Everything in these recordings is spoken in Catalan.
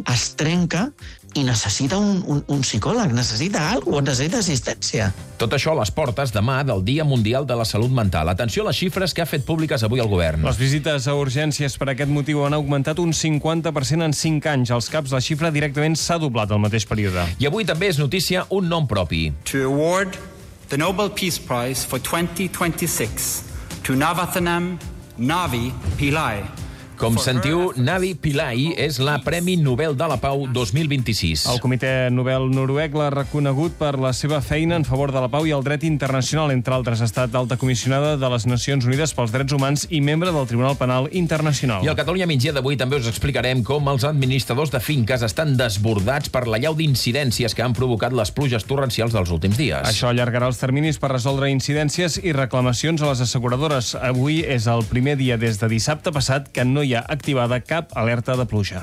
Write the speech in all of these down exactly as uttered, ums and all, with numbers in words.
es trenca i necessita un, un, un psicòleg, necessita alguna cosa, necessita assistència. Tot això a les portes demà del Dia Mundial de la Salut Mental. Atenció a les xifres que ha fet públiques avui el govern. Les visites a urgències per aquest motiu han augmentat un cinquanta per cent en cinc anys. Als CAPs la xifra directament s'ha doblat al mateix període. I avui també és notícia un nom propi. To award the Nobel Peace Prize for twenty twenty-six to Navathanam Navi Pillai. Com sentiu, Navi Pillai és la Premi Nobel de la Pau dos mil vint-i-sis. El Comitè Nobel noruec l'ha reconegut per la seva feina en favor de la pau i el dret internacional. Entre altres, ha estat alta comissionada de les Nacions Unides pels Drets Humans i membre del Tribunal Penal Internacional. I al Catalunya Migdia d'avui també us explicarem com els administradors de finques estan desbordats per l'allau d'incidències que han provocat les pluges torrencials dels últims dies. Això allargarà els terminis per resoldre incidències i reclamacions a les asseguradores. Avui és el primer dia des de dissabte passat que no hi ha activada cap alerta de pluja.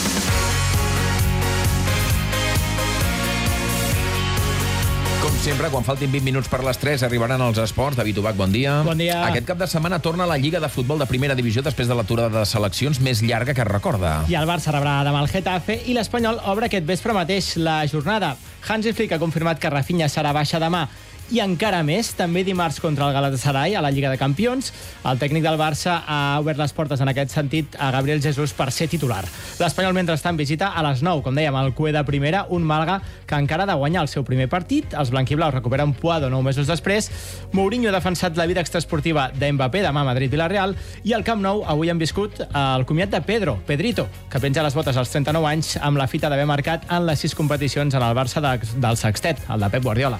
Com sempre, quan faltin vint minuts per les tres, arribaran els esports. David Ubach, bon dia. Bon dia. Aquest cap de setmana torna la Lliga de Futbol de Primera Divisió després de l'aturada de seleccions més llarga que es recorda. I el Barça rebrà demà el Getafe i l'Espanyol obre aquest vespre mateix la jornada. Hansi Flick ha confirmat que Rafinha serà baixa demà. I encara més, també dimarts contra el Galatasaray a la Lliga de Campions. El tècnic del Barça ha obert les portes en aquest sentit a Gabriel Jesús per ser titular. L'Espanyol, mentrestant, visita a les nou, com dèiem, el Cue de primera, un Màlaga que encara ha de guanyar el seu primer partit. Els blanquiblaus recuperen Puado nou mesos després. Mourinho ha defensat la vida extraesportiva d'Mbappé demà a Madrid-Villarreal. I al Camp Nou avui han viscut el comiat de Pedro, Pedrito, que penja les botes als trenta-nou anys amb la fita d'haver marcat en les sis competicions en el Barça de, del sextet, el de Pep Guardiola.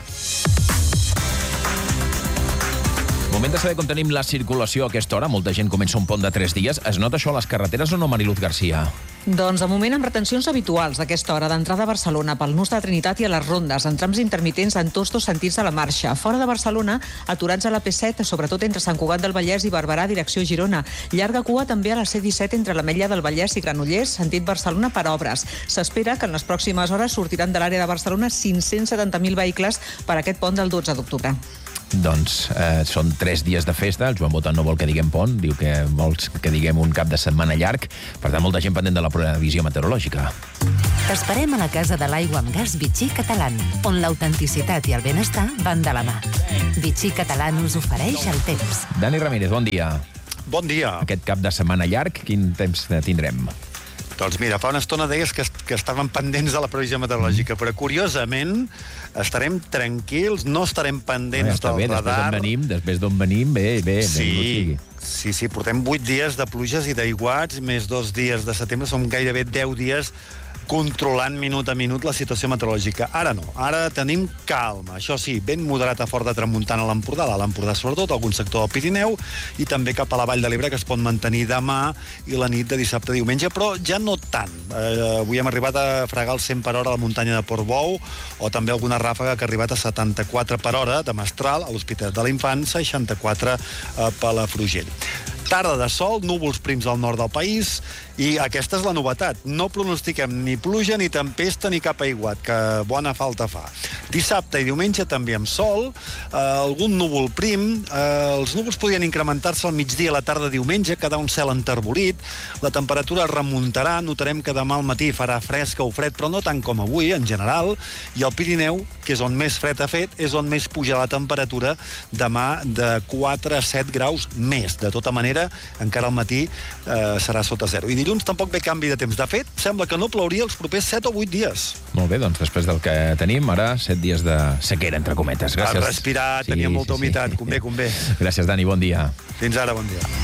Moment de saber com tenim la circulació a aquesta hora. Molta gent comença un pont de tres dies. Es nota això a les carreteres o no, Mariluz Garcia? Doncs, de moment, amb retencions habituals d'aquesta hora d'entrada a Barcelona pel nus de Trinitat i a les rondes, en trams intermitents en tots dos sentits de la marxa. Fora de Barcelona, aturats a la P set, sobretot entre Sant Cugat del Vallès i Barberà, direcció Girona. Llarga cua també a la C disset entre l'Ametlla del Vallès i Granollers, sentit Barcelona, per obres. S'espera que en les pròximes hores sortiran de l'àrea de Barcelona cinc-cents setanta mil vehicles per aquest pont del dotze d'octubre. Doncs eh, són tres dies de festa. El Joan Bota no vol que diguem pont, diu que vols que diguem un cap de setmana llarg. Per tant, molta gent pendent de la previsió meteorològica. T'esperem a la Casa de l'Aigua amb Gas Vichy Catalán, on l'autenticitat i el benestar van de la mà. Vichy Catalán us ofereix el temps. Dani Ramírez, bon dia. Bon dia. Aquest cap de setmana llarg, quin temps tindrem? Doncs mira, fa una estona deies que, que estaven pendents de la previsió meteorològica, però curiosament estarem tranquils, no estarem pendents no, ja del bé, radar. Després d'on venim, després d'on venim, bé, bé. Sí, sí, sí, portem vuit dies de pluges i d'aiguats, més dos dies de setembre, som gairebé deu dies controlant minut a minut la situació meteorològica. Ara no, ara tenim calma. Això sí, vent moderat a fort de tramuntana a l'Empordà, a l'Empordà sobretot, algun sector del Pirineu, i també cap a la Vall de l'Ebre, que es pot mantenir demà i la nit de dissabte a diumenge, però ja no tant. Eh, avui hem arribat a fregar el cent per hora a la muntanya de Portbou, o també alguna ràfaga que ha arribat a setanta-quatre per hora de Mestral, a l'Hospitalet de l'Infant, seixanta-quatre a Palafrugell. Tarda de sol, núvols prims al nord del país, i aquesta és la novetat. No pronostiquem ni pluja, ni tempesta, ni cap aiguat, que bona falta fa. Dissabte i diumenge també amb sol, eh, algun núvol prim, eh, els núvols podrien incrementar-se al migdia, a la tarda diumenge, quedar un cel enterbolit, la temperatura remuntarà, notarem que demà al matí farà fresca o fred, però no tant com avui, en general, i el Pirineu, que és on més fred ha fet, és on més puja la temperatura demà de quatre a set graus més. De tota manera, encara al matí eh, serà sota zero. I dilluns tampoc ve canvi de temps. De fet, sembla que no plouria els propers set o vuit dies. Molt bé, doncs després del que tenim, ara set dies de sequera, entre cometes. Gràcies. A respirar, sí, tenia molta sí, humitat. Sí. Convé, convé. Gràcies, Dani, bon dia. Fins ara, bon dia.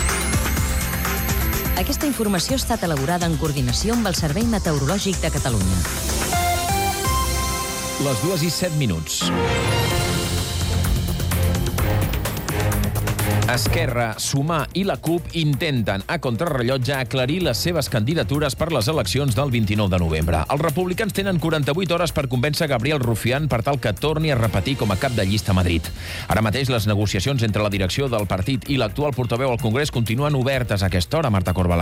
Aquesta informació ha estat elaborada en coordinació amb el Servei Meteorològic de Catalunya. Les dues i set minuts. Esquerra, Sumar i la CUP intenten a contrarrellotge aclarir les seves candidatures per les eleccions del vint-i-nou de novembre. Els republicans tenen quaranta-vuit hores per convèncer Gabriel Rufián per tal que torni a repetir com a cap de llista a Madrid. Ara mateix les negociacions entre la direcció del partit i l'actual portaveu al Congrés continuen obertes a aquesta hora, Marta Corbalan.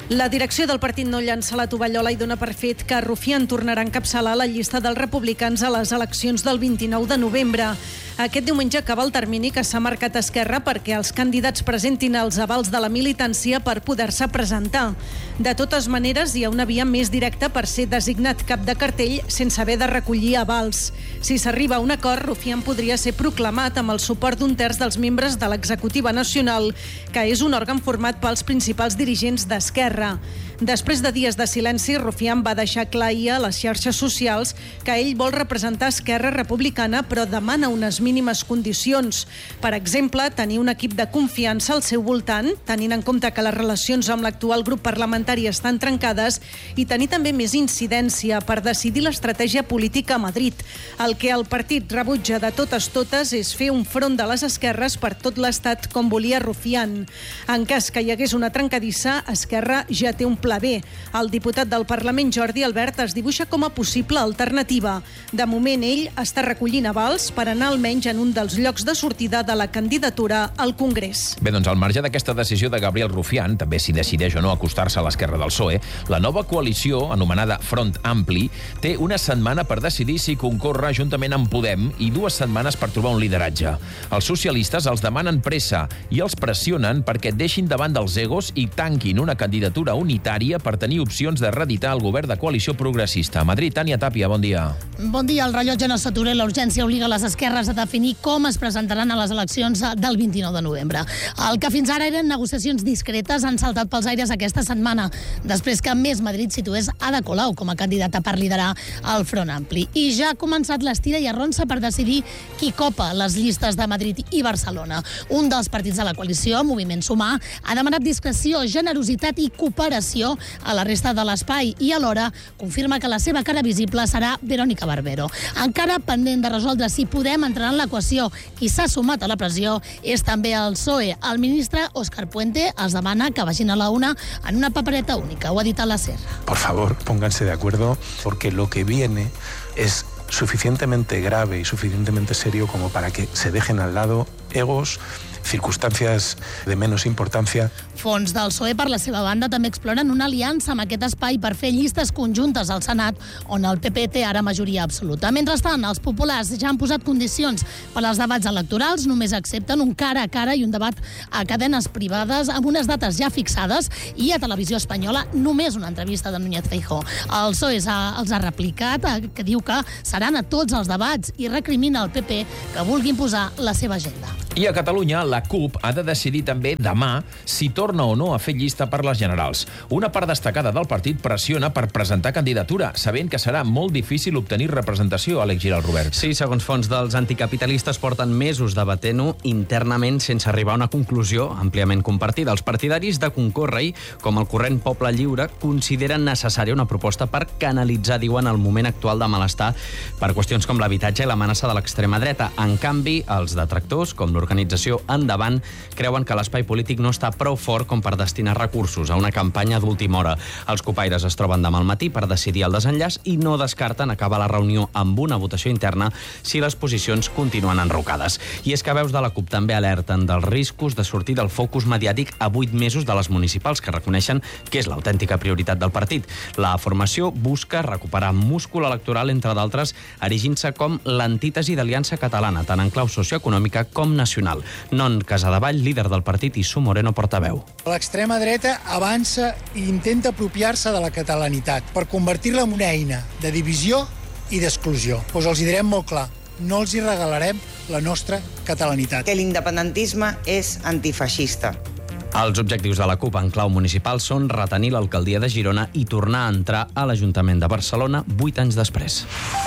La direcció del partit no llança la tovallola i dona per fet que Rufián tornarà a encapçalar la llista dels republicans a les eleccions del vint-i-nou de novembre. Aquest diumenge acaba el termini que s'ha marcat Esquerra perquè els candidats presentin els avals de la militància per poder-se presentar. De totes maneres, hi ha una via més directa per ser designat cap de cartell sense haver de recollir avals. Si s'arriba a un acord, Rufián podria ser proclamat amb el suport d'un terç dels membres de l'executiva nacional, que és un òrgan format pels principals dirigents d'Esquerra. Després de dies de silenci, Rufián va deixar clar ahir a les xarxes socials que ell vol representar Esquerra Republicana, però demana unes mínimes condicions. Per exemple, tenir un equip de confiança al seu voltant, tenint en compte que les relacions amb l'actual grup parlamentari estan trencades, i tenir també més incidència per decidir l'estratègia política a Madrid. El que el partit rebutja de totes totes és fer un front de les esquerres per tot l'estat com volia Rufián. En cas que hi hagués una trencadissa, Esquerra ja té un pla B. El diputat del Parlament, Jordi Albert, es dibuixa com a possible alternativa. De moment, ell està recollint avals per anar almenys en un dels llocs de sortida de la candidatura al Congrés. Bé, doncs al marge d'aquesta decisió de Gabriel Rufián, també si decideix o no acostar-se a l'esquerra del P S O E, la nova coalició, anomenada Front Ampli, té una setmana per decidir si concorre juntament amb Podem i dues setmanes per trobar un lideratge. Els socialistes els demanen pressa i els pressionen perquè deixin davant dels egos i tanquin una candidatura unitària per tenir opcions de reeditar el govern de coalició progressista. A Madrid, Tània Tàpia, bon dia. Bon dia. El rellotge no s'atura i la urgència obliga les esquerres a definir com es presentaran a les eleccions del vint-i-nou de novembre. El que fins ara eren negociacions discretes han saltat pels aires aquesta setmana, després que Més Madrid situés Ada Colau com a candidata per liderar el Front Ampli. I ja ha començat l'estira i arronsa per decidir qui copa les llistes de Madrid i Barcelona. Un dels partits de la coalició, Moviment Sumar, ha demanat discreció, generositat i cooperació a la resta de l'espai i alhora confirma que la seva cara visible serà Verónica Barbero. Encara pendent de resoldre si Podem entrar en l'equació. Qui s'ha sumat a la pressió és també el P S O E. El ministre Óscar Puente els demana que vagin a la una en una papereta única. Ho ha dit a la Serra. Por favor, pónganse de acuerdo, porque lo que viene es suficientemente grave y suficientemente serio como para que se dejen al lado egos, circumstàncies de menys importància. Fons del P S O E, per la seva banda, també exploren una aliança amb aquest espai per fer llistes conjuntes al Senat, on el P P té ara majoria absoluta. Mentrestant, els populars ja han posat condicions per als debats electorals, només accepten un cara a cara i un debat a cadenes privades amb unes dates ja fixades i a Televisió Espanyola només una entrevista de Núñez Feijóo. El P S O E els ha replicat, que diu que seran a tots els debats i recrimina al P P que vulguin posar la seva agenda. I a Catalunya, la CUP ha de decidir també demà si torna o no a fer llista per les generals. Una part destacada del partit pressiona per presentar candidatura, sabent que serà molt difícil obtenir representació, Àlex Giral, Robert. Sí, segons fons dels anticapitalistes, porten mesos debatent-ho internament sense arribar a una conclusió àmpliament compartida. Els partidaris de concórrer-hi, com el corrent Poble Lliure, consideren necessària una proposta per canalitzar, diuen, el moment actual de malestar per qüestions com l'habitatge i l'amenaça de l'extrema dreta. En canvi, els detractors, com l'organització Endavant, creuen que l'espai polític no està prou fort com per destinar recursos a una campanya d'última hora. Els copaires es troben demà al matí per decidir el desenllaç i no descarten acabar la reunió amb una votació interna si les posicions continuen enrocades. I és que veus de la CUP també alerten dels riscos de sortir del focus mediàtic a vuit mesos de les municipals, que reconeixen que és l'autèntica prioritat del partit. La formació busca recuperar múscul electoral, entre d'altres, erigint-se com l'antítesi d'Aliança Catalana, tant en clau socioeconòmica com nacional. Non Casadevall, líder del partit, i Su Moreno, portaveu. L'extrema dreta avança i intenta apropiar-se de la catalanitat per convertir-la en una eina de divisió i d'exclusió. Doncs els hi direm molt clar, no els hi regalarem la nostra catalanitat. Que l'independentisme és antifeixista. Els objectius de la CUP en clau municipal són retenir l'alcaldia de Girona i tornar a entrar a l'Ajuntament de Barcelona vuit anys després.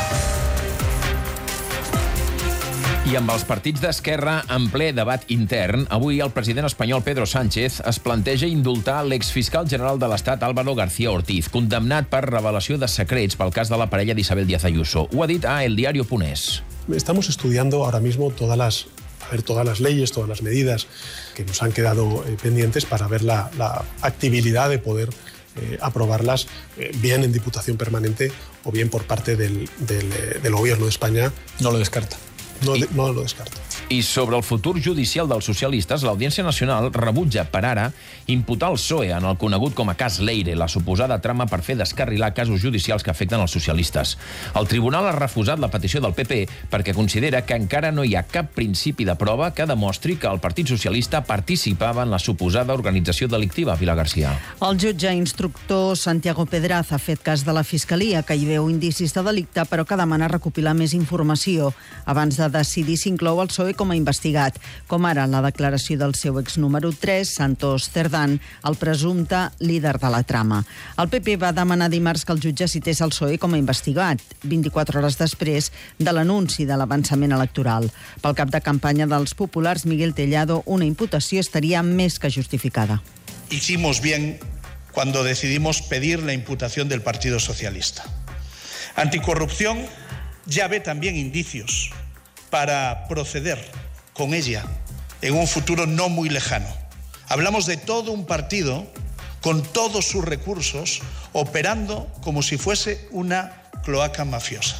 I amb els partits d'Esquerra en ple debat intern, avui el president espanyol Pedro Sánchez es planteja indultar l'exfiscal general de l'Estat Álvaro García Ortiz, condemnat per revelació de secrets pel cas de la parella d'Isabel Díaz Ayuso. Ho ha dit a El Diario Punés. Estamos estudiando ahora mismo todas las, a ver, todas las leyes, todas las medidas que nos han quedado eh, pendientes para ver la, la factibilidad de poder eh, aprobarlas eh, bien en Diputación Permanente o bien por parte del, del, eh, del Gobierno de España. No lo descarta. No, no lo descarto. I sobre el futur judicial dels socialistes, l'Audiència Nacional rebutja per ara imputar el P S O E en el conegut com a cas Leire, la suposada trama per fer descarrilar casos judicials que afecten els socialistes. El tribunal ha refusat la petició del P P perquè considera que encara no hi ha cap principi de prova que demostri que el Partit Socialista participava en la suposada organització delictiva. Pilar García. El jutge instructor Santiago Pedraz ha fet cas de la Fiscalia, que hi veu indicis de delicte, però que demana recopilar més informació abans de decidir si inclou el P S O E com a investigat, com ara la declaració del seu exnúmero tres, Santos Cerdán, el presumpte líder de la trama. El P P va demanar dimarts que el jutge cités el P S O E com a investigat, vint-i-quatre hores després de l'anunci de l'avançament electoral. Pel cap de campanya dels populars, Miguel Tellado, una imputació estaria més que justificada. Hicimos bien cuando decidimos pedir la imputación del Partido Socialista. Anticorrupción ya ve también indicios para proceder con ella en un futuro no muy lejano. Hablamos de todo un partido con todos sus recursos operando como si fuese una cloaca mafiosa.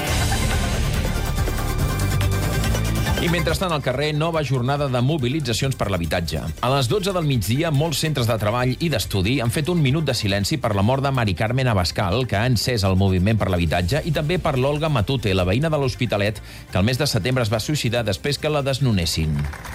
I mentrestant al carrer, nova jornada de mobilitzacions per l'habitatge. A les dotze del migdia, molts centres de treball i d'estudi han fet un minut de silenci per la mort de Mari Carmen Abascal, que ha encès el moviment per l'habitatge, i també per l'Olga Matute, la veïna de l'Hospitalet, que el mes de setembre es va suïcidar després que la desnonessin.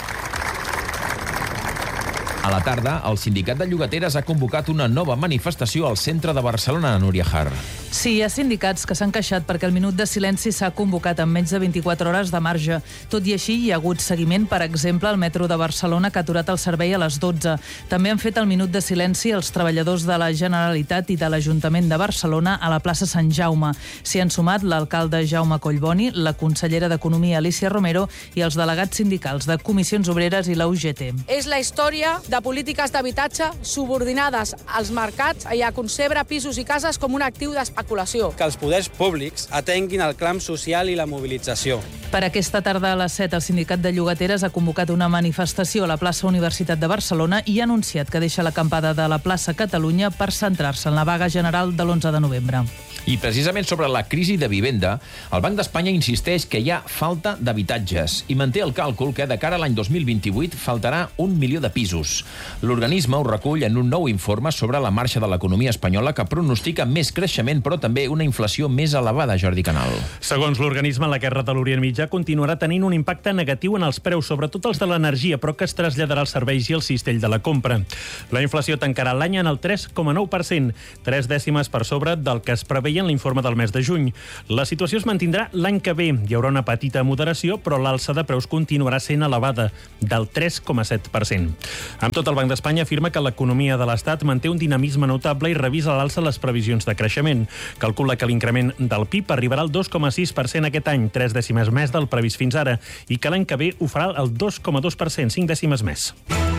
A la tarda, el sindicat de llogateres ha convocat una nova manifestació al centre de Barcelona, a Núria Har. Sí, hi ha sindicats que s'han queixat perquè el minut de silenci s'ha convocat en menys de vint-i-quatre hores de marge. Tot i així, hi ha hagut seguiment, per exemple, al metro de Barcelona, que ha aturat el servei a les dotze. També han fet el minut de silenci els treballadors de la Generalitat i de l'Ajuntament de Barcelona a la plaça Sant Jaume. S'hi han sumat l'alcalde Jaume Collboni, la consellera d'Economia Alicia Romero i els delegats sindicals de Comissions Obreres i la U G T. És la història de polítiques d'habitatge subordinades als mercats i a concebre pisos i cases com un actiu d'especulació. Que els poders públics atenguin el clam social i la mobilització. Per aquesta tarda a les set, el sindicat de llogateres ha convocat una manifestació a la plaça Universitat de Barcelona i ha anunciat que deixa l'acampada de la plaça Catalunya per centrar-se en la vaga general de l'onze de novembre. I precisament sobre la crisi de vivenda, el Banc d'Espanya insisteix que hi ha falta d'habitatges i manté el càlcul que de cara a l'any dos mil vint-i-vuit faltarà un milió de pisos. L'organisme ho recull en un nou informe sobre la marxa de l'economia espanyola que pronostica més creixement però també una inflació més elevada, Jordi Canal. Segons l'organisme, la guerra de l'Orient Mitjà continuarà tenint un impacte negatiu en els preus, sobretot els de l'energia, però que es traslladarà als serveis i al cistell de la compra. La inflació tancarà l'any en el tres coma nou per cent, tres dècimes per sobre del que es preveia en l'informe del mes de juny. La situació es mantindrà l'any que ve. Hi haurà una petita moderació, però l'alça de preus continuarà sent elevada, del tres coma set per cent. Amb tot, el Banc d'Espanya afirma que l'economia de l'Estat manté un dinamisme notable i revisa a l'alça les previsions de creixement. Calcula que l'increment del P I B arribarà al dos coma sis per cent aquest any, tres dècimes més del previst fins ara, i que l'any que ve ho farà el dos coma dos per cent, cinc dècimes més.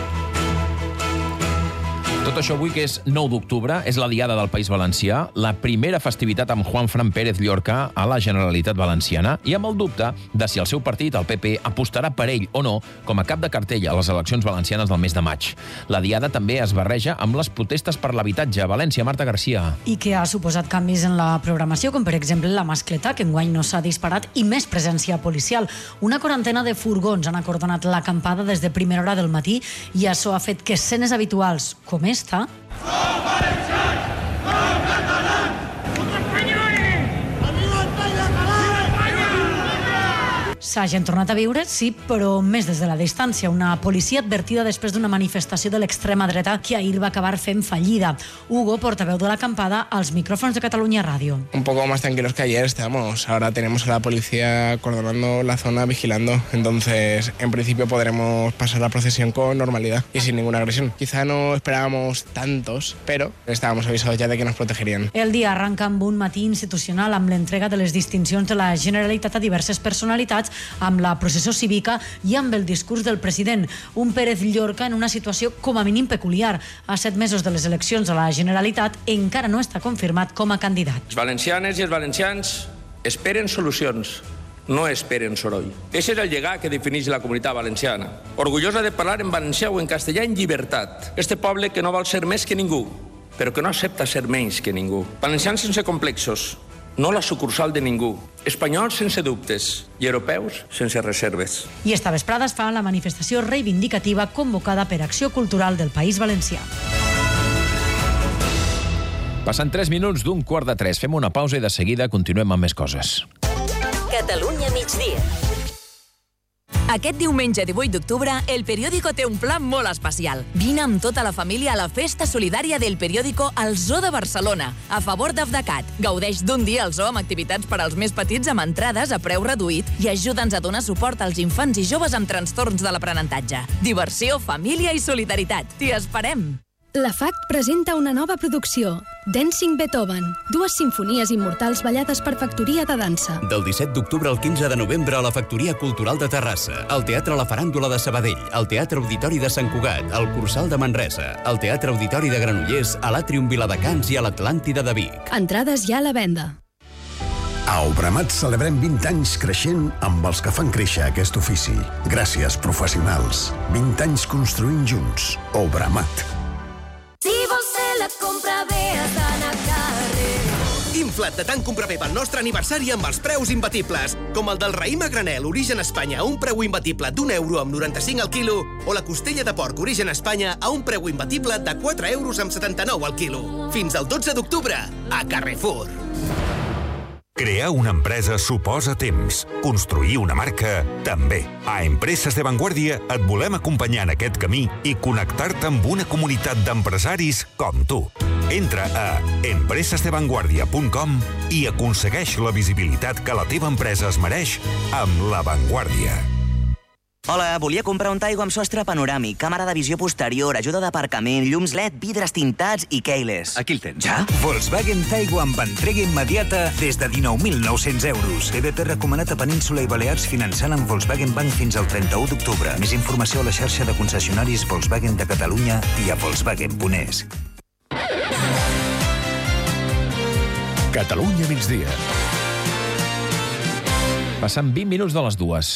Tot això avui, que és nou d'octubre, és la Diada del País Valencià, la primera festivitat amb Juanfran Pérez Llorca a la Generalitat Valenciana, i amb el dubte de si el seu partit, el P P, apostarà per ell o no com a cap de cartell a les eleccions valencianes del mes de maig. La Diada també es barreja amb les protestes per l'habitatge a València. Marta Garcia. I que ha suposat canvis en la programació, com per exemple la mascleta, que enguany no s'ha disparat, i més presència policial. Una quarantena de furgons han acordonat l'acampada des de primera hora del matí i això ha fet que escenes habituals, com esta, Som valencians! Som catalans! Som espanyols! Arriba el País Català! S'hagin tornat a viure, sí, però més des de la distància. Una policia advertida després d'una manifestació de l'extrema dreta que ahir va acabar fent fallida. Hugo, portaveu de l'acampada, als micrófonos de Catalunya Ràdio. Un poco más tranquilos que ayer estamos. Ahora tenemos a la policía acordonando la zona, vigilando. Entonces, en principio podremos pasar la procesión con normalidad y sin ninguna agresión. Quizá no esperábamos tantos, pero estábamos avisados ya de que nos protegerían. El dia arranca amb un matí institucional amb l'entrega de les distincions de la Generalitat a diverses personalitats, amb la processó cívica i amb el discurs del president. Un Pérez Llorca en una situació com a mínim peculiar. A set mesos de les eleccions a la Generalitat encara no està confirmat com a candidat. Els valencianes i els valencians esperen solucions, no esperen soroll. Ese és el llegat que defineix la comunitat valenciana. Orgullosa de parlar en valencià o en castellà en llibertat. Este poble que no vol ser més que ningú, però que no accepta ser menys que ningú. Valencians sense complexos, no la sucursal de ningú. Espanyols sense dubtes i europeus sense reserves. I esta vesprada es fa la manifestació reivindicativa convocada per Acció Cultural del País Valencià. Passen tres minuts d'un quart de tres. Fem una pausa i de seguida continuem amb més coses. Catalunya migdia. Aquest diumenge divuit d'octubre, El Periódico té un pla molt especial. Vine amb tota la família a la festa solidària del Periódico al Zoo de Barcelona, a favor d'Afdecat. Gaudeix d'un dia al zoo amb activitats per als més petits amb entrades a preu reduït i ajuda'ns a donar suport als infants i joves amb trastorns de l'aprenentatge. Diversió, família i solidaritat. T'hi esperem! La F A C presenta una nova producció, Dancing Beethoven, dues simfonies immortals ballades per Factoria de Dansa. Del disset d'octubre al quinze de novembre a la Factoria Cultural de Terrassa, al Teatre La Faràndula de Sabadell, al Teatre Auditori de Sant Cugat, al Cursal de Manresa, al Teatre Auditori de Granollers, a l'Àtrium Viladecans i a l'Atlàntida de Vic. Entrades ja a la venda. A Obramat celebrem vint anys creixent amb els que fan créixer aquest ofici. Gràcies, professionals. vint anys construint junts. Obramat. Si vols fer la compra bé, has d'anar a carrer. Infla't de tant comprar bé pel nostre aniversari amb els preus imbatibles, com el del raïm a granel Origen Espanya a un preu imbatible d'un euro amb noranta-cinc al quilo, o la costella de porc Origen Espanya a un preu imbatible de quatre euros amb setanta-nou al quilo. Fins al dotze d'octubre, a Carrefour. Crear una empresa suposa temps. Construir una marca, també. A Empreses de Vanguardia et volem acompanyar en aquest camí i connectar-te amb una comunitat d'empresaris com tu. Entra a empreses de vanguardia punt com i aconsegueix la visibilitat que la teva empresa es mereix amb La Vanguardia. Hola, volia comprar un Taigo amb sostre panoràmic, càmera de visió posterior, ajuda d'aparcament, llums L E D, vidres tintats i keyless. Aquí el tens. Ja? Volkswagen Taigo amb entrega immediata des de dinou mil nou-cents euros. T V P recomanat a Península i Balears finançant amb Volkswagen Bank fins al trenta-u d'octubre. Més informació a la xarxa de concessionaris Volkswagen de Catalunya i a volkswagen punt es. Catalunya migdia. Passen vint minuts de les dues.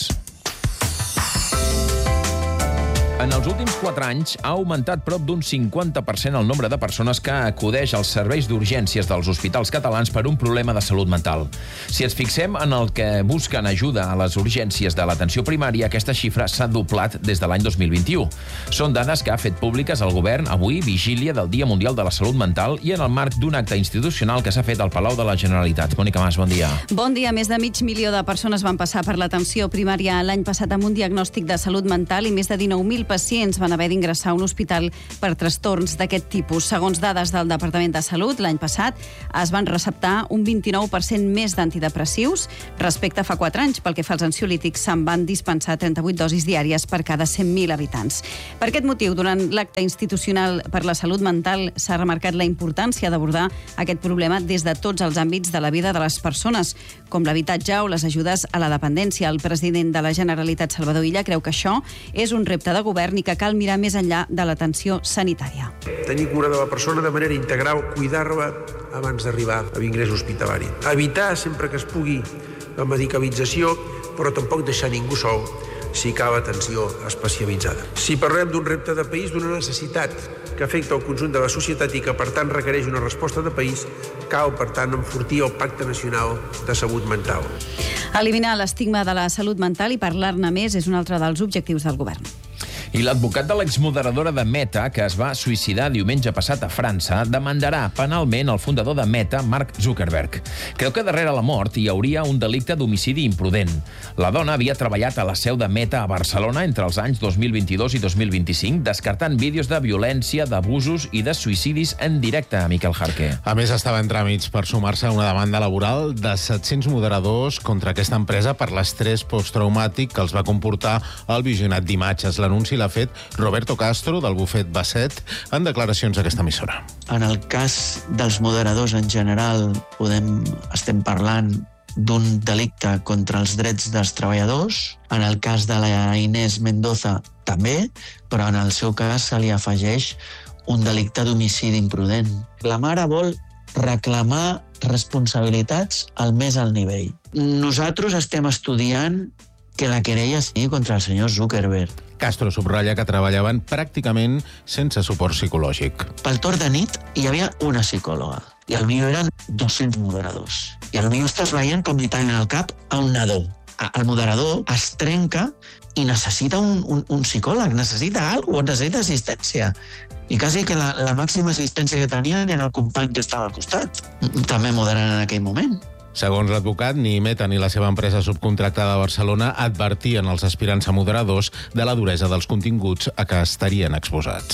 En els últims quatre anys ha augmentat prop d'un cinquanta per cent el nombre de persones que acudeix als serveis d'urgències dels hospitals catalans per un problema de salut mental. Si ens fixem en el que busquen ajuda a les urgències de l'atenció primària, aquesta xifra s'ha doblat des de l'any dos mil vint-i-u. Són dades que ha fet públiques el govern avui, vigília del Dia Mundial de la Salut Mental, i en el marc d'un acte institucional que s'ha fet al Palau de la Generalitat. Mònica Mas, bon dia. Bon dia. Més de mig milió de persones van passar per l'atenció primària l'any passat amb un diagnòstic de salut mental i més de dinou mil pacients van haver d'ingressar a un hospital per trastorns d'aquest tipus. Segons dades del Departament de Salut, l'any passat es van receptar un vint-i-nou per cent més d'antidepressius respecte a fa quatre anys. Pel que fa als ansiolítics, se'n van dispensar trenta-vuit dosis diàries per cada cent mil habitants. Per aquest motiu, durant l'acte institucional per la salut mental s'ha remarcat la importància d'abordar aquest problema des de tots els àmbits de la vida de les persones, com l'habitatge o les ajudes a la dependència. El president de la Generalitat, Salvador Illa, creu que això és un repte de govern i que cal mirar més enllà de l'atenció sanitària. Tenir cura de la persona de manera integral, cuidar-la abans d'arribar a l'ingrés hospitalari. Evitar sempre que es pugui la medicalització, però tampoc deixar ningú sol si cal atenció especialitzada. Si parlem d'un repte de país, d'una necessitat que afecta el conjunt de la societat i que, per tant, requereix una resposta de país, cal, per tant, enfortir el Pacte Nacional de Salut Mental. Eliminar l'estigma de la salut mental i parlar-ne més és un altre dels objectius del govern. I l'advocat de l'exmoderadora de Meta, que es va suïcidar diumenge passat a França, demandarà penalment el fundador de Meta, Mark Zuckerberg. Creu que darrere la mort hi hauria un delicte d'homicidi imprudent. La dona havia treballat a la seu de Meta a Barcelona entre els anys dos mil vint-i-dos i dos mil vint-i-cinc, descartant vídeos de violència, d'abusos i de suïcidis en directe a Miquel Jarqué. A més, estava en tràmits per sumar-se a una demanda laboral de set-cents moderadors contra aquesta empresa per l'estrès posttraumàtic que els va comportar el visionat d'imatges. L'anunci l'ha fet Roberto Castro, del bufet Basset, en declaracions a aquesta emissora. En el cas dels moderadors en general, podem, estem parlant d'un delicte contra els drets dels treballadors. En el cas de la Inés Mendoza, també, però en el seu cas se li afegeix un delicte d'homicidi imprudent. La mare vol reclamar responsabilitats al més alt nivell. Nosaltres estem estudiant que la querella sigui contra el senyor Zuckerberg. Castro subratlla que treballaven pràcticament sense suport psicològic. Pel torn de nit hi havia una psicòloga i al millor eren dos-cents moderadors. I al millor estàs veient com li tallen el cap a un nadó. El moderador es trenca i necessita un, un, un psicòleg, necessita alguna cosa, necessita assistència. I quasi que la, la màxima assistència que tenien era el company que estava al costat, també moderant en aquell moment. Segons l'advocat, ni Meta ni la seva empresa subcontractada a Barcelona advertien els aspirants a moderadors de la duresa dels continguts a què estarien exposats.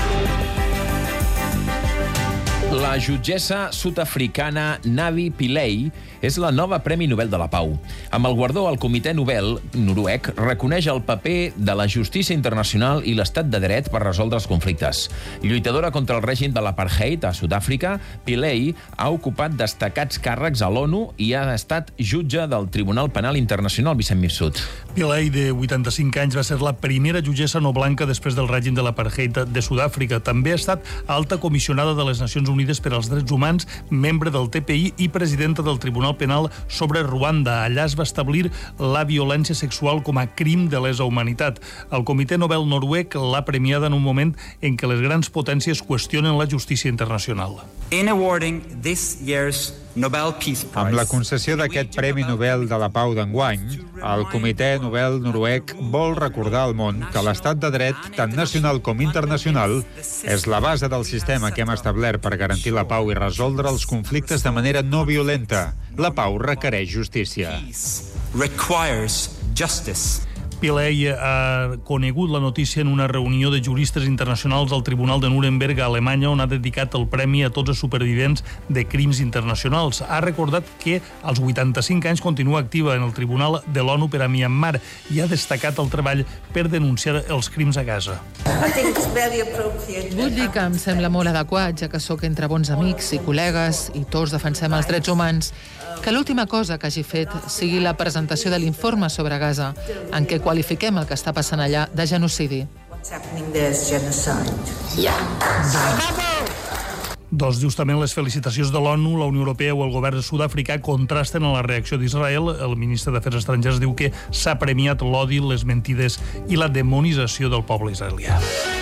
La jutgessa sud-africana Navi Pillay és la nova Premi Nobel de la Pau. Amb el guardó, el Comitè Nobel noruec reconeix el paper de la justícia internacional i l'estat de dret per resoldre els conflictes. Lluitadora contra el règim de l'apartheid a Sud-àfrica, Pillay ha ocupat destacats càrrecs a l'ONU i ha estat jutge del Tribunal Penal Internacional. Vicent Mifsud. Pillay, de vuitanta-cinc anys, va ser la primera jutgessa no blanca després del règim de l'apartheid de Sud-àfrica. També ha estat alta comissionada de les Nacions Unides per als Drets Humans, membre del T P I i presidenta del Tribunal Penal sobre Ruanda. Allà es va establir la violència sexual com a crim de lesa humanitat. El Comitè Nobel noruec l'ha premiada en un moment en què les grans potències qüestionen la justícia internacional. In awarding this year's Nobel Peace Prize, amb la concessió d'aquest Premi Nobel de la Pau d'enguany, el Comitè Nobel noruec vol recordar al món que l'estat de dret, tant nacional com internacional, és la base del sistema que hem establert per garantir la pau i resoldre els conflictes de manera no violenta. La pau requereix justícia. Requires justice. Pillay ha conegut la notícia en una reunió de juristes internacionals al Tribunal de Nuremberg a Alemanya, on ha dedicat el premi a tots els supervivents de crims internacionals. Ha recordat que als vuitanta-cinc anys continua activa en el Tribunal de l'ONU per a Myanmar i ha destacat el treball per denunciar els crims a Gaza. Vull dir que em sembla molt adequat, ja que sóc entre bons amics i col·legues i tots defensem els drets humans, que l'última cosa que hagi fet sigui la presentació de l'informe sobre Gaza, en què qualifiquem el que està passant allà de genocidi. Doncs justament les felicitacions de l'ONU, la Unió Europea o el govern sud-africà contrasten en la reacció d'Israel. El ministre d'Afers Estrangers diu que s'ha premiat l'odi, les mentides i la demonització del poble israelià.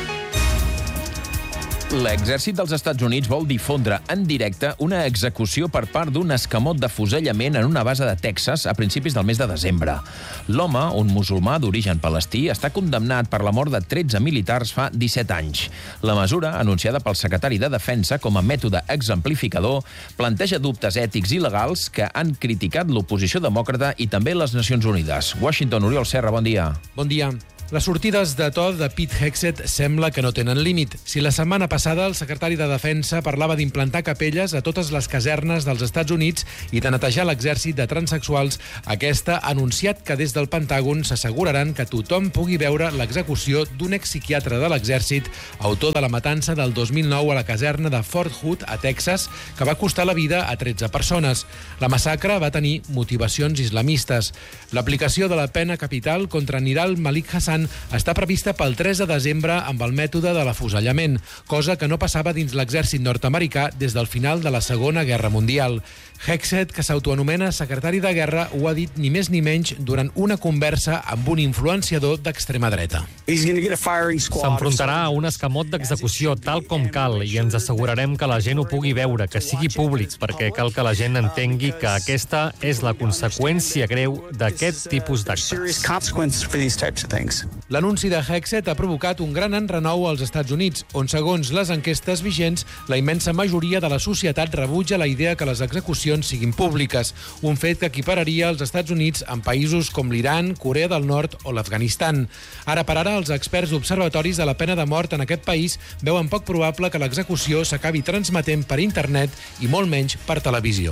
L'exèrcit dels Estats Units vol difondre en directe una execució per part d'un escamot de fusellament en una base de Texas a principis del mes de desembre. L'home, un musulmà d'origen palestí, està condemnat per la mort de tretze militars fa disset anys. La mesura, anunciada pel secretari de Defensa com a mètode exemplificador, planteja dubtes ètics i legals que han criticat l'oposició demòcrata i també les Nacions Unides. Washington, Oriol Serra, bon dia. Bon dia. Les sortides de to de Pete Hegseth sembla que no tenen límit. Si la setmana passada el secretari de Defensa parlava d'implantar capelles a totes les casernes dels Estats Units i de netejar l'exèrcit de transsexuals, aquesta ha anunciat que des del Pentàgon s'asseguraran que tothom pugui veure l'execució d'un expsiquiatre de l'exèrcit, autor de la matança del dos mil nou a la caserna de Fort Hood, a Texas, que va costar la vida a tretze persones. La massacre va tenir motivacions islamistes. L'aplicació de la pena capital contra Nidal Malik Hassan està prevista pel tres de desembre amb el mètode de l'afusellament, cosa que no passava dins l'exèrcit nord-americà des del final de la Segona Guerra Mundial. Hegseth, que s'autoanomena secretari de guerra, ho ha dit ni més ni menys durant una conversa amb un influenciador d'extrema dreta. S'enfrontarà a un escamot d'execució tal com cal i ens assegurarem que la gent ho pugui veure, que sigui públic, perquè cal que la gent entengui que aquesta és la conseqüència greu d'aquest tipus d'actes. L'anunci de Hegseth ha provocat un gran enrenou als Estats Units, on, segons les enquestes vigents, la immensa majoria de la societat rebutja la idea que les execucions siguin públiques, un fet que equipararia els Estats Units amb països com l'Iran, Corea del Nord o l'Afganistan. Ara per ara, els experts observatoris de la pena de mort en aquest país veuen poc probable que l'execució s'acabi transmetent per internet i molt menys per televisió.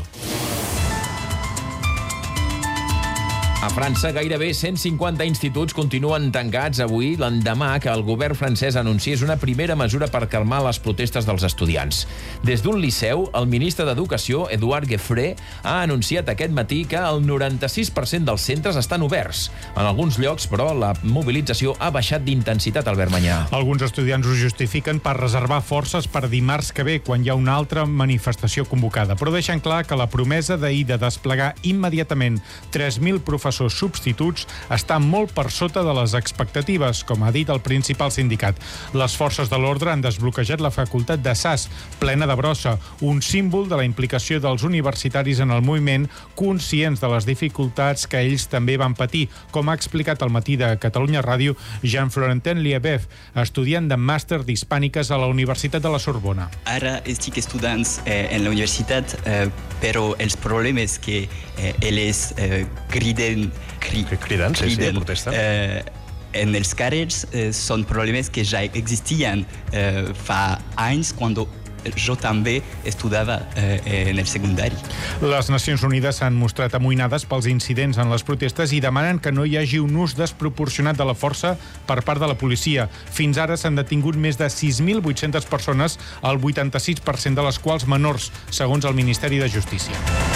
A França, gairebé cent cinquanta instituts continuen tancats avui, l'endemà que el govern francès anunciés una primera mesura per calmar les protestes dels estudiants. Des d'un liceu, el ministre d'Educació, Edouard Gueffré, ha anunciat aquest matí que el noranta-sis per cent dels centres estan oberts. En alguns llocs, però, la mobilització ha baixat d'intensitat, Albert Manyà. Alguns estudiants ho justifiquen per reservar forces per dimarts que ve, quan hi ha una altra manifestació convocada, però deixen clar que la promesa d'ahir de desplegar immediatament tres mil professors professors substituts està molt per sota de les expectatives, com ha dit el principal sindicat. Les forces de l'ordre han desbloquejat la facultat de S A S, plena de brossa, un símbol de la implicació dels universitaris en el moviment, conscients de les dificultats que ells també van patir, com ha explicat al matí de Catalunya Ràdio Jean-Florentin Liebev, estudiant de màster d'Hispàniques a la Universitat de la Sorbona. Ara estic estudiant eh, en la universitat, eh, però els problemes que eh, ells eh, criden, cri, criden, sí, criden sí, protesten. Eh, en els carrers eh, són problemes que ja existien eh, fa anys quan jo també estudiava eh, en el secundari. Les Nacions Unides s'han mostrat amoïnades pels incidents en les protestes i demanen que no hi hagi un ús desproporcionat de la força per part de la policia. Fins ara s'han detingut més de sis mil vuit-centes persones, el vuitanta-sis per cent de les quals menors, segons el Ministeri de Justícia.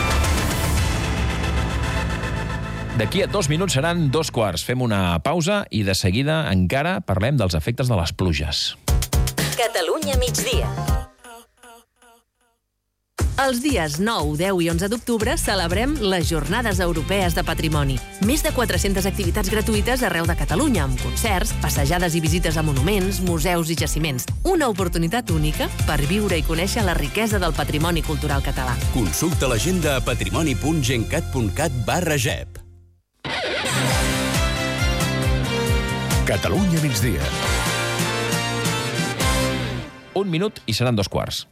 D'aquí a dos minuts seran dos quarts. Fem una pausa i de seguida encara parlem dels efectes de les pluges. Catalunya migdia. Els dies nou, deu i onze d'octubre celebrem les Jornades Europees de Patrimoni. Més de quatre-centes activitats gratuïtes arreu de Catalunya, amb concerts, passejades i visites a monuments, museus i jaciments. Una oportunitat única per viure i conèixer la riquesa del patrimoni cultural català. Consulta l'agenda a patrimoni punt gencat punt cat barra G E P. Catalunya migdia. Un minut i seran dos quarts.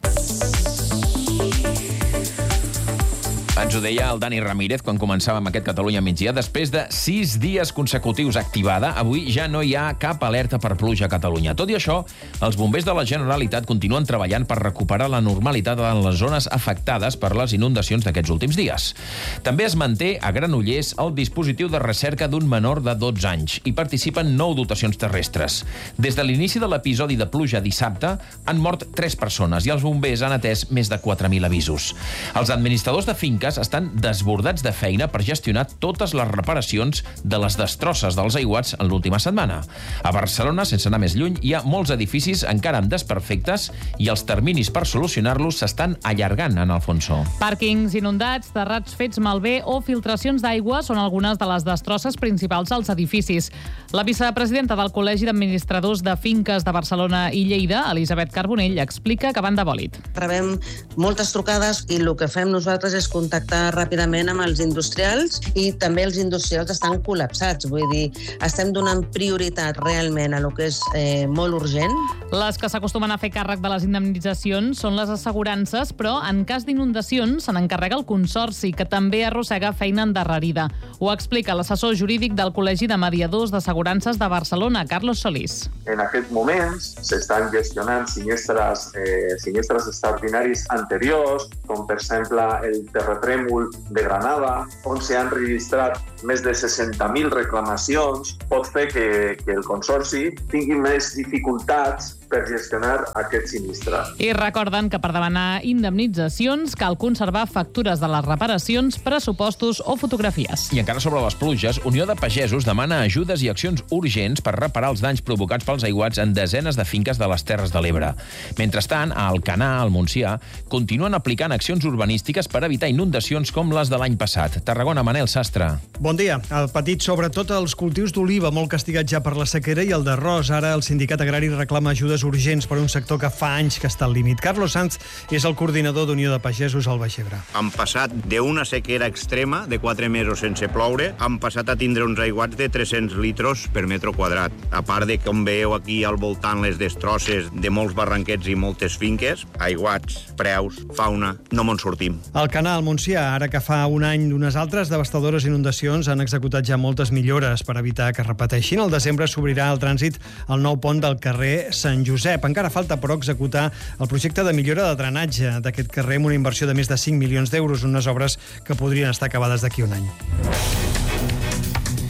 Ens ho deia el Dani Ramírez quan començàvem aquest Catalunya migdia. Després de sis dies consecutius activada, avui ja no hi ha cap alerta per pluja a Catalunya. Tot i això, els bombers de la Generalitat continuen treballant per recuperar la normalitat en les zones afectades per les inundacions d'aquests últims dies. També es manté a Granollers el dispositiu de recerca d'un menor de dotze anys. Hi participen nou dotacions terrestres. Des de l'inici de l'episodi de pluja dissabte han mort tres persones i els bombers han atès més de quatre mil avisos. Els administradors de finques estan desbordats de feina per gestionar totes les reparacions de les destrosses dels aiguats en l'última setmana. A Barcelona, sense anar més lluny, hi ha molts edificis encara amb desperfectes i els terminis per solucionar-los s'estan allargant en Alfonso. Pàrquings inundats, terrats fets malbé o filtracions d'aigua són algunes de les destrosses principals als edificis. La vicepresidenta del Col·legi d'Administradors de Finques de Barcelona i Lleida, Elisabet Carbonell, explica que van de bòlit. Rebem moltes trucades i el que fem nosaltres és contactar ràpidament amb els industrials i també els industrials estan col·lapsats. Vull dir, estem donant prioritat realment a lo que és eh, molt urgent. Les que s'acostumen a fer càrrec de les indemnitzacions són les assegurances, però en cas d'inundacions se n'encarrega el Consorci, que també arrossega feina endarrerida. Ho explica l'assessor jurídic del Col·legi de Mediadors d'Assegurances de Barcelona, Carlos Solís. En aquests moments s'estan gestionant sinistres, eh, sinistres extraordinaris anteriors, com per exemple el terratrèmol de Granada, on s'han registrat més de seixanta mil reclamacions, pot fer que, que el Consorci tingui més dificultats per gestionar aquest sinistre. I recorden que per demanar indemnitzacions cal conservar factures de les reparacions, pressupostos o fotografies. I encara sobre les pluges, Unió de Pagesos demana ajudes i accions urgents per reparar els danys provocats pels aiguats en desenes de finques de les Terres de l'Ebre. Mentrestant, a Alcanar, al Montsià, continuen aplicant accions urbanístiques per evitar inundacions com les de l'any passat. Tarragona, Manel Sastre. Bon dia. El petit, sobretot els cultius d'oliva, molt castigats ja per la sequera, i el d'arròs. Ara el sindicat agrari reclama ajudes urgents per un sector que fa anys que està al límit. Carlos Sanz és el coordinador d'Unió de Pagesos al Baix Ebre. Han passat d'una sequera extrema de quatre mesos sense ploure, han passat a tindre uns aiguats de tres-cents litros per metre quadrat. A part de, com veieu aquí al voltant, les destrosses de molts barranquets i moltes finques, aiguats, preus, fauna, no me'n sortim. Al canal Montsià, ara que fa un any d'unes altres devastadores inundacions, han executat ja moltes millores per evitar que repeteixin. Al desembre s'obrirà el trànsit al nou pont del carrer Sant Josep. Encara falta, però, executar el projecte de millora de drenatge d'aquest carrer amb una inversió de més de cinc milions d'euros, unes obres que podrien estar acabades d'aquí un any.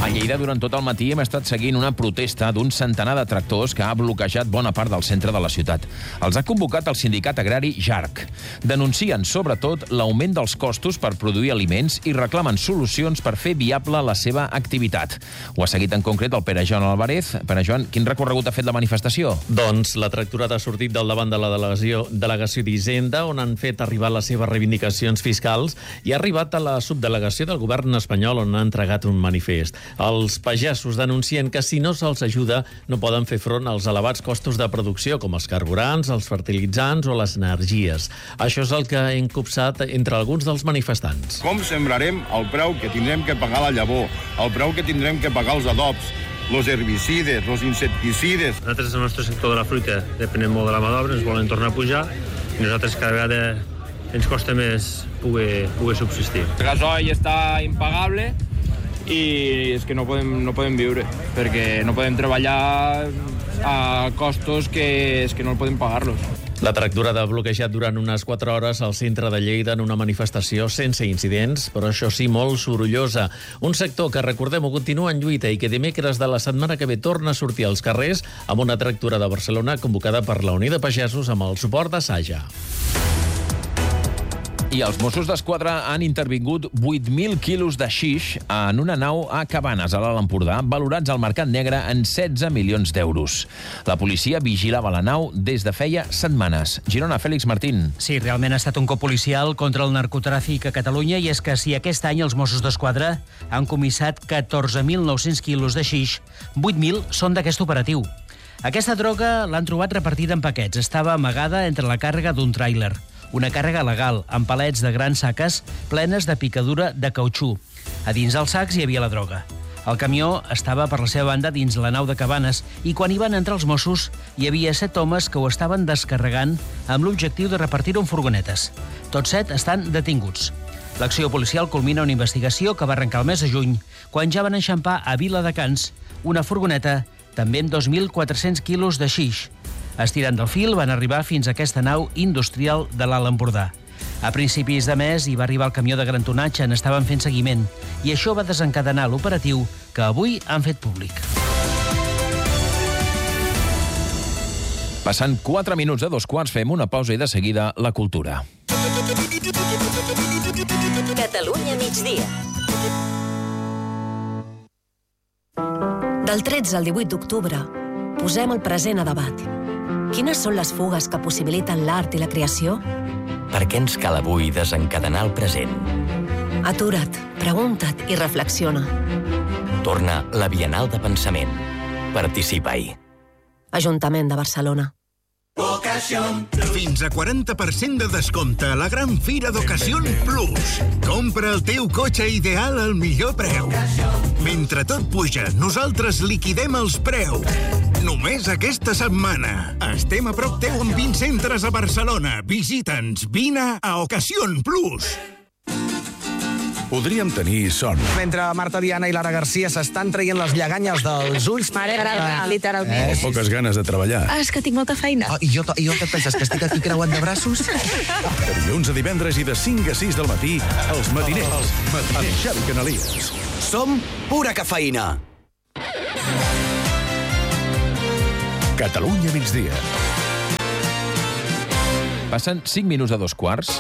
A Lleida, durant tot el matí, hem estat seguint una protesta d'un centenar de tractors que ha bloquejat bona part del centre de la ciutat. Els ha convocat el sindicat agrari JARC. Denuncien, sobretot, l'augment dels costos per produir aliments i reclamen solucions per fer viable la seva activitat. Ho ha seguit en concret el Pere Joan Alvarez. Pere Joan, quin recorregut ha fet la manifestació? Doncs la tractorada ha sortit del davant de la delegació, delegació d'Hisenda, on han fet arribar les seves reivindicacions fiscals, i ha arribat a la subdelegació del govern espanyol, on ha entregat un manifest. Els pagesos denuncien que si no se'ls ajuda no poden fer front als elevats costos de producció, com els carburants, els fertilitzants o les energies. Això és el que ha encopsat entre alguns dels manifestants. Com sembrarem el preu que tindrem que pagar la llavor, el preu que tindrem que pagar els adobs, los herbicides, los insecticides. Nosaltres, el nostre sector de la fruita, depenem molt de la mà d'obra, ens volen tornar a pujar, i nosaltres cada vegada ens costa més poder, poder subsistir. El gasoil està impagable i és que no podem, no podem viure, perquè no podem treballar a costos que, és que no podem pagar-los. La tractorada ha bloquejat durant unes quatre hores al centre de Lleida en una manifestació sense incidents, però això sí, molt sorollosa. Un sector que, recordem-ho, continua en lluita i que dimecres de la setmana que ve torna a sortir als carrers amb una tractorada a Barcelona convocada per la Unió de Pagesos amb el suport de Saja. I els Mossos d'Esquadra han intervingut vuit mil quilos de xix en una nau a Cabanes, a l'Alt Empordà, valorats al mercat negre en setze milions d'euros. La policia vigilava la nau des de feia setmanes. Girona, Fèlix Martín. Sí, realment ha estat un cop policial contra el narcotràfic a Catalunya, i és que si aquest any els Mossos d'Esquadra han comissat catorze mil nou-cents quilos de xix, vuit mil són d'aquest operatiu. Aquesta droga l'han trobat repartida en paquets. Estava amagada entre la càrrega d'un tràiler. Una càrrega legal, amb palets de grans saques plenes de picadura de cautxú. A dins dels sacs hi havia la droga. El camió estava per la seva banda dins la nau de Cabanes, i quan hi van entrar els Mossos hi havia set homes que ho estaven descarregant amb l'objectiu de repartir-ho en furgonetes. Tots set estan detinguts. L'acció policial culmina una investigació que va arrencar el mes de juny, quan ja van enxampar a Viladecans una furgoneta també amb dos mil quatre-cents quilos de xix. Estirant del fil, van arribar fins a aquesta nau industrial de l'Alt Empordà. A principis de mes hi va arribar el camió de gran tonatge, n'estaven fent seguiment, i això va desencadenar l'operatiu que avui han fet públic. Passant quatre minuts de dos quarts, fem una pausa i de seguida la cultura. Catalunya migdia. Del tretze al divuit d'octubre, posem el present a debat. Quines són les fugues que possibiliten l'art i la creació? Per què ens cal avui desencadenar el present? Atura't, pregunta't i reflexiona. Torna la Bienal de Pensament. Participa-hi. Ajuntament de Barcelona. Fins a quaranta per cent de descompte a la gran fira d'Ocasión Plus. Compra el teu cotxe ideal al millor preu. Mentre tot puja, nosaltres liquidem els preus. Només aquesta setmana. Estem a prop teu amb vint centres a Barcelona. Visita'ns. Vine a Ocasión Plus. Podríem tenir son. Mentre Marta Diana i Lara Garcia s'estan traient les lleganyes dels ulls... Mare, uh, literalment. Eh, poques ganes de treballar. Ah, és que tinc molta feina. Oh, i, jo, I jo què et penses, que estic aquí creuant de braços? De dilluns a divendres i de cinc a sis del matí, els matiners. Els matiners. Amb Xavi Canalies. Som pura cafeïna. Catalunya migdia. Passen cinc minuts de dos quarts.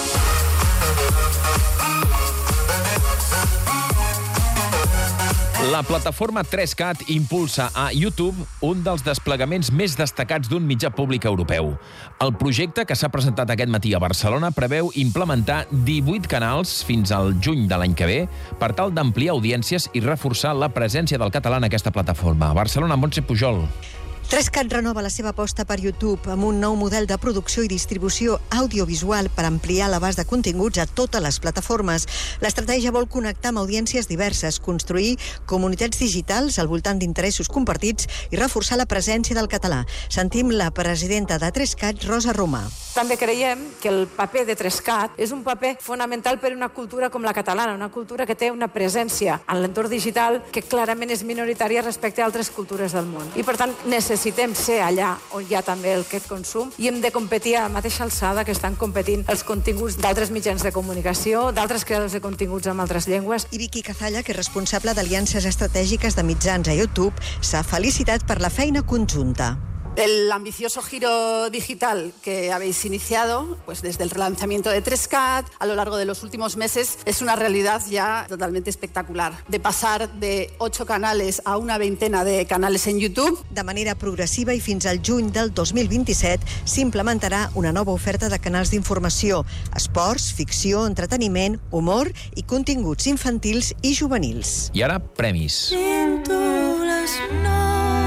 La plataforma tres cat impulsa a YouTube un dels desplegaments més destacats d'un mitjà públic europeu. El projecte, que s'ha presentat aquest matí a Barcelona, preveu implementar divuit canals fins al juny de l'any que ve per tal d'ampliar audiències i reforçar la presència del català en aquesta plataforma. A Barcelona, Montse Pujol. tres cat renova la seva aposta per YouTube amb un nou model de producció i distribució audiovisual per ampliar l'abast de continguts a totes les plataformes. L'estratègia vol connectar amb audiències diverses, construir comunitats digitals al voltant d'interessos compartits i reforçar la presència del català. Sentim la presidenta de tres cat, Rosa Romà. També creiem que el paper de tres cat és un paper fonamental per a una cultura com la catalana, una cultura que té una presència en l'entorn digital que clarament és minoritària respecte a altres cultures del món. I, per tant, necessitem necessitem ser allà on hi ha també aquest consum i hem de competir a la mateixa alçada que estan competint els continguts d'altres mitjans de comunicació, d'altres creadors de continguts amb altres llengües. I Vicky Cazalla, que és responsable d'aliances estratègiques de mitjans a YouTube, s'ha felicitat per la feina conjunta. El ambicioso giro digital que habéis iniciado, pues desde el relanzamiento de tres cat a lo largo de los últimos meses, es una realidad ya totalmente espectacular. De pasar de ocho canales a una veintena de canales en YouTube. De manera progressiva i fins al juny del dos mil vint-i-set s'implementarà una nova oferta de canals d'informació, esports, ficció, entreteniment, humor i continguts infantils i juvenils. I ara, premis. Sento les notes.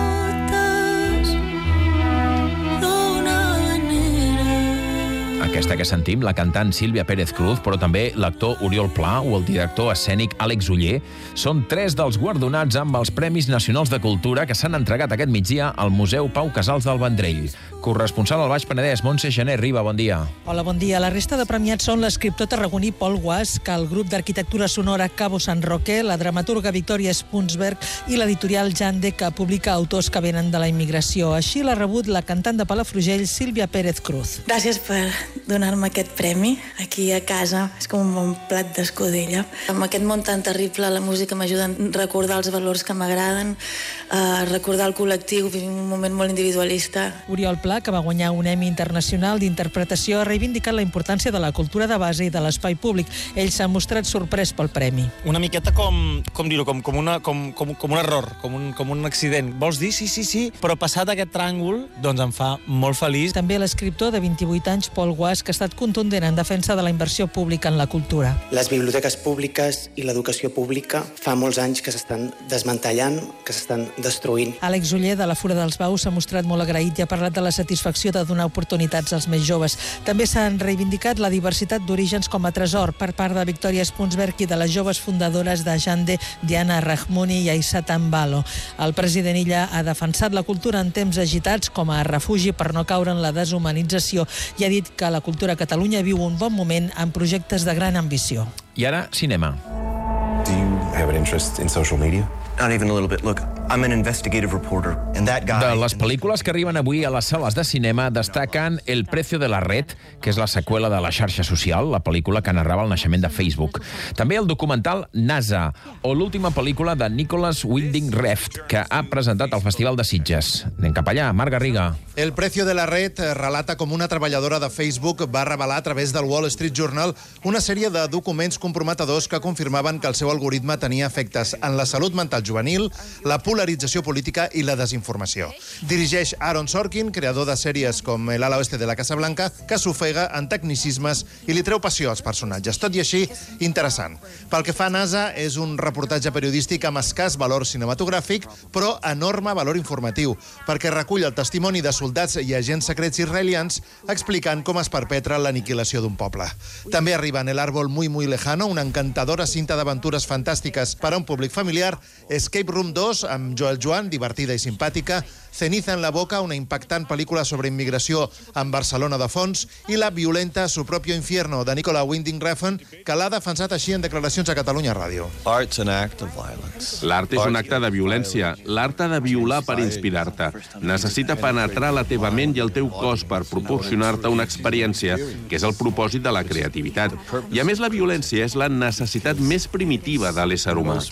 Aquesta que sentim, la cantant Sílvia Pérez Cruz, però també l'actor Oriol Pla o el director escènic Àlex Oller, són tres dels guardonats amb els Premis Nacionals de Cultura que s'han entregat aquest migdia al Museu Pau Casals del Vendrell. Corresponsal al Baix Penedès, Montse Gené Riba, bon dia. Hola, bon dia. La resta de premiats són l'escriptor tarragoní Pol Guasc, el grup d'arquitectura sonora Cabo San Roque, la dramaturga Victòria Spunsberg i l'editorial Jande, que publica autors que venen de la immigració. Així l'ha rebut la cantant de Palafrugell, Sílvia Pérez Cruz. Gràcies per donar-me aquest premi aquí a casa. És com un bon plat d'escudella. Amb aquest món tan terrible, la música m'ajuda a recordar els valors que m'agraden, a recordar el col·lectiu, vivim un moment molt individualista. Oriol Pla, que va guanyar un Emmy Internacional d'Interpretació, ha reivindicat la importància de la cultura de base i de l'espai públic. Ell s'ha mostrat sorprès pel premi. Una miqueta com, com dir-ho, com, com, una, com, com, com un error, com un, com un accident. Vols dir? Sí, sí, sí. Però passat aquest tràngol, doncs em fa molt feliç. També l'escriptor de vint-i-vuit anys, Pol Guasc, que ha estat contundent en defensa de la inversió pública en la cultura. Les biblioteques públiques i l'educació pública fa molts anys que s'estan desmantellant, que s'estan destruint. Àlex Oller, de la Fura dels Baus, s'ha mostrat molt agraït i ha parlat de la satisfacció de donar oportunitats als més joves. També s'han reivindicat la diversitat d'orígens com a tresor per part de Victòria Spunsberg i de les joves fundadores de Jande, Diana Rahmouni i Aissat Ambalo. El president Illa ha defensat la cultura en temps agitats com a refugi per no caure en la deshumanització i ha dit que la cultura a Catalunya viu un bon moment amb projectes de gran ambició. I ara, cinema. Do you have an interest in social media? Not even a little bit. Look, I'm an investigative reporter, and that guy... De les pel·lícules que arriben avui a les sales de cinema destaquen El precio de la red, que és la seqüela de La xarxa social, la pel·lícula que narrava el naixement de Facebook. També el documental NASA, o l'última pel·lícula de Nicholas Winding Refn, que ha presentat al Festival de Sitges. Anem cap allà, Marc Garriga. El precio de la red relata com una treballadora de Facebook va revelar a través del Wall Street Journal una sèrie de documents comprometedors que confirmaven que el seu algoritme tenia efectes en la salut mental juvenil, la polarització política i la desinformació. Dirigeix Aaron Sorkin, creador de sèries com El ala oeste de la Casa Blanca, que s'ofega en tecnicismes i li treu passió als personatges. Tot i així, interessant. Pel que fa a NASA, és un reportatge periodístic amb escàs valor cinematogràfic, però enorme valor informatiu, perquè recull el testimoni de soldats i agents secrets israelians explicant com es perpetra l'aniquilació d'un poble. També arriba en El árbol muy muy lejano, una encantadora cinta d'aventures fantàstiques per a un públic familiar, Escape Room dos, amb Joel Joan, divertida i simpàtica, Ceniza en la boca, una impactant pel·lícula sobre immigració en Barcelona de fons, i La violenta Su propio infierno, de Nicholas Winding Refn, que l'ha defensat així en declaracions a Catalunya Ràdio. L'art és un acte de violència. L'art ha de violar per inspirar-te. Necessita penetrar la teva ment i el teu cos per proporcionar-te una experiència, que és el propòsit de la creativitat. I a més, la violència és la necessitat més primitiva de l'ésser humà.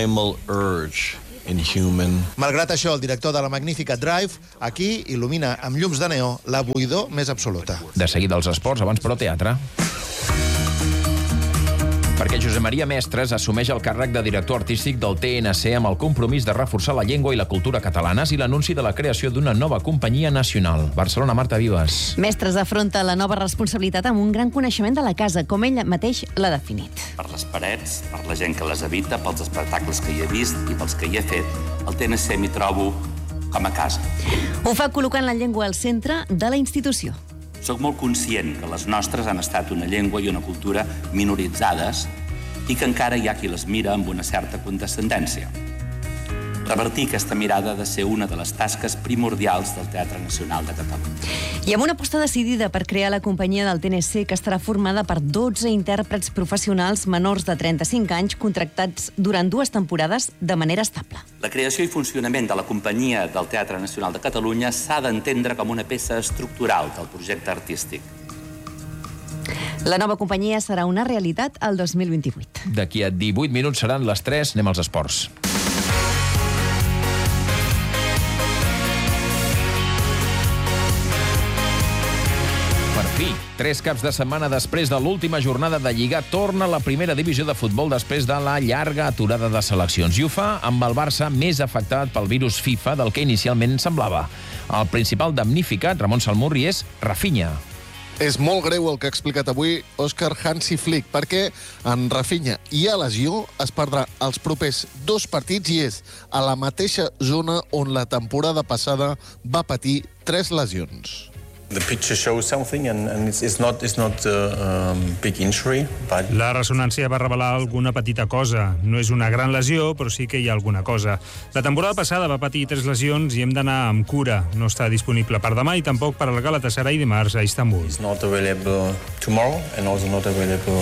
Malgrat això, el director de la magnífica Drive aquí il·lumina amb llums de neó la buidor més absoluta. De seguida els esports, abans però teatre. Perquè Josep Maria Mestres assumeix el càrrec de director artístic del T N C amb el compromís de reforçar la llengua i la cultura catalanes i l'anunci de la creació d'una nova companyia nacional. Barcelona, Marta Vives. Mestres afronta la nova responsabilitat amb un gran coneixement de la casa, com ell mateix l'ha definit. Per les parets, per la gent que les habita, pels espectacles que hi he vist i pels que hi he fet, al T N C m'hi trobo com a casa. Ho fa col·locant la llengua al centre de la institució. Soc molt conscient que les nostres han estat una llengua i una cultura minoritzades i que encara hi ha qui les mira amb una certa condescendència. Revertir aquesta mirada ha de ser una de les tasques primordials del Teatre Nacional de Catalunya. I amb una aposta decidida per crear la companyia del T N C, que estarà formada per dotze intèrprets professionals menors de trenta-cinc anys contractats durant dues temporades de manera estable. La creació i funcionament de la companyia del Teatre Nacional de Catalunya s'ha d'entendre com una peça estructural del projecte artístic. La nova companyia serà una realitat el dos mil vint-i-vuit. D'aquí a divuit minuts seran les tres, anem als esports. Per fi, tres caps de setmana després de l'última jornada de Lliga, torna la primera divisió de futbol després de la llarga aturada de seleccions. I ho fa amb el Barça més afectat pel virus FIFA del que inicialment semblava. El principal damnificat, Ramon Salmurri, és Rafinha. És molt greu el que ha explicat avui Òscar Hansi Flick, perquè en Rafinha hi ha lesió, es perdrà els propers dos partits i és a la mateixa zona on la temporada passada va patir tres lesions. The picture shows something, and, and it's, it's not, it's not a um, big injury, but... La ressonància va revelar alguna petita cosa. No és una gran lesió, però sí que hi ha alguna cosa. La temporada passada va patir tres lesions i hem d'anar amb cura. No està disponible per demà i tampoc per al Galatasaray dimarts a Istanbul. It's not available tomorrow and also not available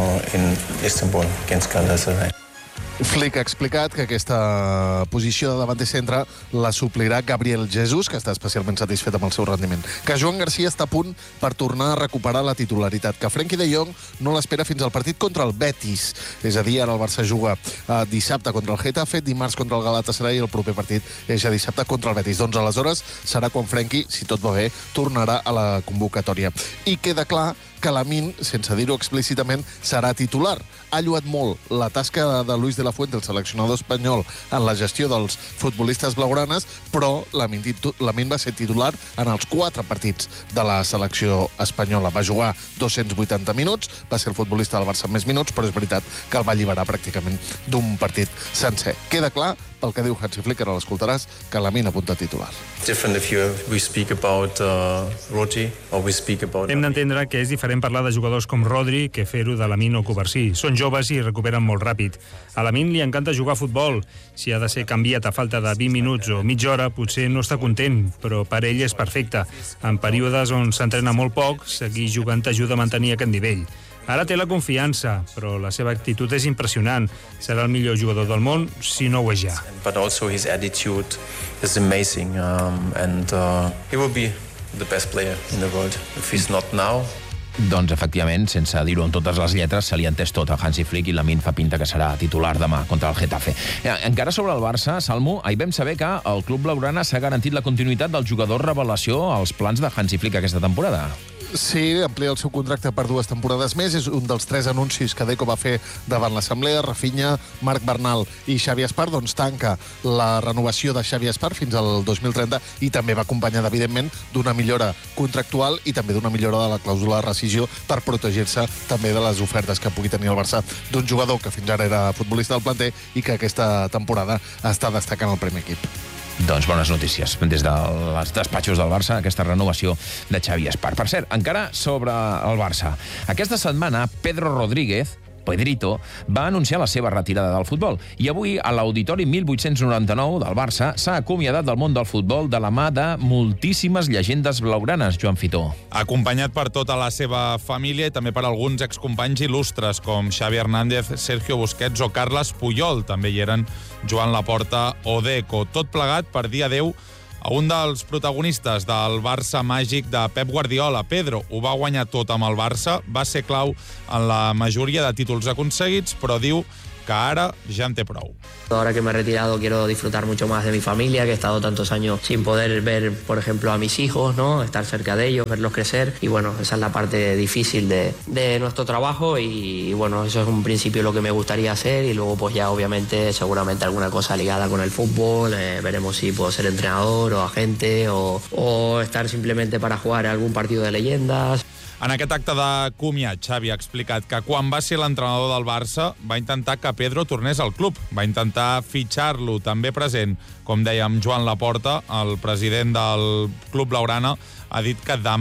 in Istanbul against Galatasaray. Flick ha explicat que aquesta posició de davanter centre la suplirà Gabriel Jesús, que està especialment satisfet amb el seu rendiment. Que Joan Garcia està a punt per tornar a recuperar la titularitat. Que Frenkie de Jong no l'espera fins al partit contra el Betis. És a dir, ara el Barça juga eh, dissabte contra el Getafe, dimarts contra el Galatasaray i el proper partit és ja dissabte contra el Betis. Doncs aleshores serà quan Frenkie, si tot va bé, tornarà a la convocatòria. I queda clar que Lamine, sense dir-ho explícitament, serà titular. Ha lluat molt la tasca de Luis de la Fuente, el seleccionador espanyol, en la gestió dels futbolistes blaugranes, però Lamine, Lamine va ser titular en els quatre partits de la selecció espanyola. Va jugar dos-cents vuitanta minuts, va ser el futbolista del Barça amb més minuts, però és veritat que el va alliberar pràcticament d'un partit sencer. Queda clar, pel que diu Hansi Flick, ara l'escoltaràs, que Lamine apunta titular. Different if you, we speak about uh, Rodri or we speak about... Hem d'entendre que és diferent parlar de jugadors com Rodri que fer-ho de Lamine o Covarsí. Són joves i recuperen molt ràpid. A Lamine li encanta jugar a futbol. Si ha de ser canviat a falta de vint minuts o mitja hora, potser no està content, però per ell és perfecte. En períodes on s'entrena molt poc, seguir jugant t'ajuda a mantenir aquest nivell. Ara té la confiança, però la seva actitud és impressionant. Serà el millor jugador del món, si no ho és ja. But also his attitude is amazing, um, and uh, he will be the best player in the world. If he's not now... Doncs, efectivament, sense dir-ho en totes les lletres, se li ha entès tot a Hansi Flick i Lamine fa pinta que serà titular demà contra el Getafe. Encara sobre el Barça, Salmo, ahir vam saber que el club blaugrana s'ha garantit la continuïtat del jugador revelació als plans de Hansi Flick aquesta temporada. Sí, amplia el seu contracte per dues temporades més. És un dels tres anuncis que Deco va fer davant l'Assemblea. Rafinha, Marc Bernal i Xavi Espar, doncs tanca la renovació de Xavi Espar fins al dos mil trenta i també va acompanyada, evidentment, d'una millora contractual i també d'una millora de la clàusula de rescissió per protegir-se també de les ofertes que pugui tenir el Barça d'un jugador que fins ara era futbolista del planter i que aquesta temporada està destacant el primer equip. Doncs bones notícies. Des dels despatxos del Barça, aquesta renovació de Xavi Espar. Per cert, encara sobre el Barça. Aquesta setmana, Pedro Rodríguez, Pedrito, va anunciar la seva retirada del futbol. I avui, a l'Auditori mil vuit-cents noranta-nou del Barça, s'ha acomiadat del món del futbol de la mà de moltíssimes llegendes blaugranes, Joan Fitó. Acompanyat per tota la seva família i també per alguns excompanys il·lustres, com Xavi Hernández, Sergio Busquets o Carles Puyol. També hi eren Joan Laporta o Deco. Tot plegat per dir adéu a un dels protagonistes del Barça màgic de Pep Guardiola. Pedro ho va guanyar tot amb el Barça, va ser clau en la majoria de títols aconseguits, però diu que ara ja en té prou. Ahora que me he retirado quiero disfrutar mucho más de mi familia, que he estado tantos años sin poder ver, por ejemplo, a mis hijos, ¿no? Estar cerca de ellos, verlos crecer, y bueno, esa es la parte difícil de, de nuestro trabajo y, y bueno, eso es un principio lo que me gustaría hacer y luego pues ya obviamente seguramente alguna cosa ligada con el fútbol, eh, veremos si puedo ser entrenador o agente o, o estar simplemente para jugar algún partido de leyendas. En aquest acte de comiat, Xavi ha explicat que quan va ser l'entrenador del Barça va intentar que Pedro tornés al club, va intentar fitxar-lo, també present, com dèiem, Joan Laporta, el president del club blaugrana, ha dit que demà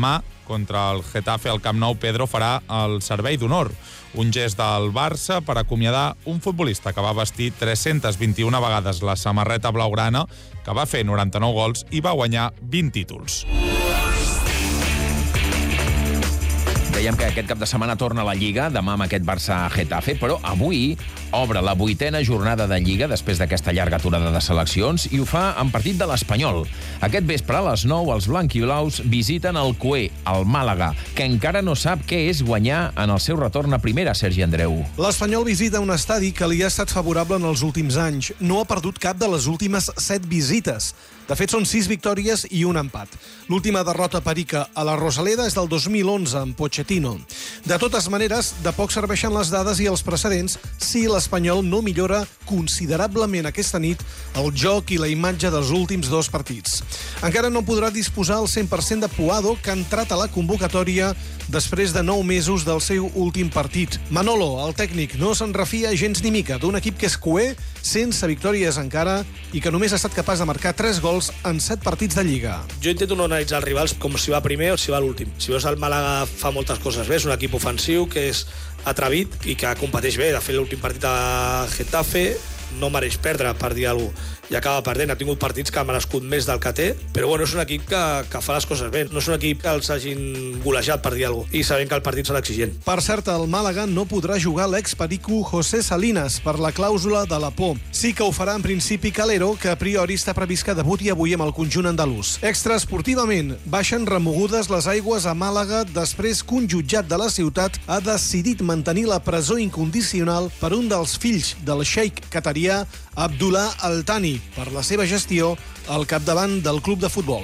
contra el Getafe al Camp Nou, Pedro farà el servei d'honor, un gest del Barça per acomiadar un futbolista que va vestir tres-centes vint-i-una vegades la samarreta blaugrana, que va fer noranta-nou gols i va guanyar vint títols. Dèiem que aquest cap de setmana torna a la Lliga, demà amb aquest Barça-Getafe, però avui obre la vuitena jornada de Lliga després d'aquesta llarga aturada de seleccions i ho fa en partit de l'Espanyol. Aquest vespre a les nou els blanquiblaus visiten el Cué, el Màlaga, que encara no sap què és guanyar en el seu retorn a primera, Sergi Andreu. L'Espanyol visita un estadi que li ha estat favorable en els últims anys. No ha perdut cap de les últimes set visites. De fet, són sis victòries i un empat. L'última derrota perica a la Rosaleda és del dos mil onze, amb Pochettino. De totes maneres, de poc serveixen les dades i els precedents si l'Espanyol no millora considerablement aquesta nit el joc i la imatge dels últims dos partits. Encara no podrà disposar al cent per cent de Puado, que ha entrat a la convocatòria després de nou mesos del seu últim partit. Manolo, el tècnic, no se'n refia gens ni mica d'un equip que és Cué, sense victòries encara, i que només ha estat capaç de marcar tres gols en set partits de Lliga. Jo intento no analitzar els rivals com si va primer o si va l'últim. Si veus el Màlaga fa moltes coses bé, és un equip ofensiu que és atrevit i que competeix bé. De fet, l'últim partit a Getafe no mereix perdre, per dir alguna cosa, i acaba perdent. Ha tingut partits que ha merescut més del que té, però bueno, és un equip que, que fa les coses bé. No és un equip que els hagin golejat, per dir alguna cosa, i sabem que el partit serà exigent. Per cert, el Màlaga no podrà jugar l'ex-perico José Salinas per la clàusula de la por. Sí que ho farà en principi Calero, que a priori està previst que debuti avui amb el conjunt andalús. Extraesportivament, baixen remogudes les aigües a Màlaga després que un jutjat de la ciutat ha decidit mantenir la presó incondicional per un dels fills del xeic qatarià Abdullah Al Thani per la seva gestió al capdavant del club de futbol.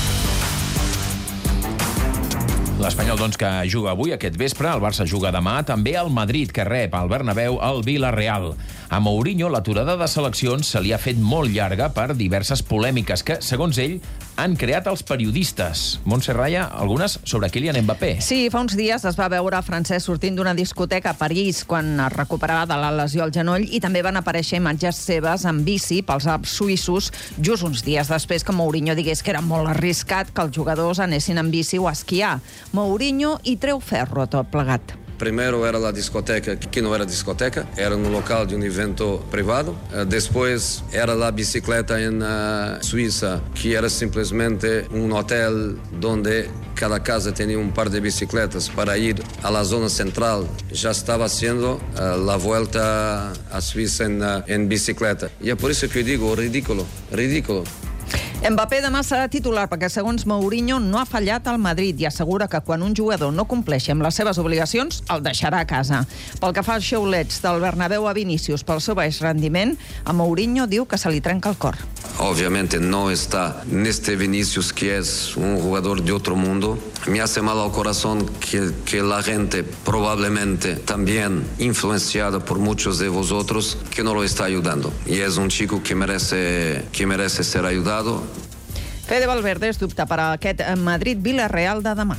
L'Espanyol, doncs, que juga avui, aquest vespre, el Barça juga demà, també el Madrid, que rep al Bernabéu el Villarreal. A Mourinho, l'aturada de seleccions se li ha fet molt llarga per diverses polèmiques que, segons ell, han creat els periodistes. Montse Raya, algunes sobre Kylian Mbappé. Sí, fa uns dies es va veure Francesc sortint d'una discoteca a París quan es recuperava de la lesió al genoll, i també van aparèixer imatges seves en bici pels Alps suïssos just uns dies després que Mourinho digués que era molt arriscat que els jugadors anessin en bici o a esquiar. Mourinho hi treu ferro a tot plegat. Primeiro era la discoteca, que não era discoteca, era no local de um evento privado. Depois era la bicicleta em uh, Suíça, que era simplesmente um hotel onde cada casa tinha um par de bicicletas para ir a la zona central. Já estava sendo uh, la volta à Suíça em, uh, em bicicleta. E é por isso que eu digo, ridículo, ridículo. Mbappé demà serà titular perquè, segons Mourinho, no ha fallat al Madrid i assegura que quan un jugador no compleixi amb les seves obligacions, el deixarà a casa. Pel que fa als xiulets del Bernabéu a Vinícius pel seu baix rendiment, a Mourinho diu que se li trenca el cor. Obviamente no está neste Vinícius, que es un jugador de otro mundo. Me hace mal al corazón que, que la gente, probablemente también influenciada por muchos de vosotros, que no lo está ayudando. Y es un chico que merece, que merece ser ayudado. Fede Valverde es dubta per a aquest Madrid-Villarreal de demà.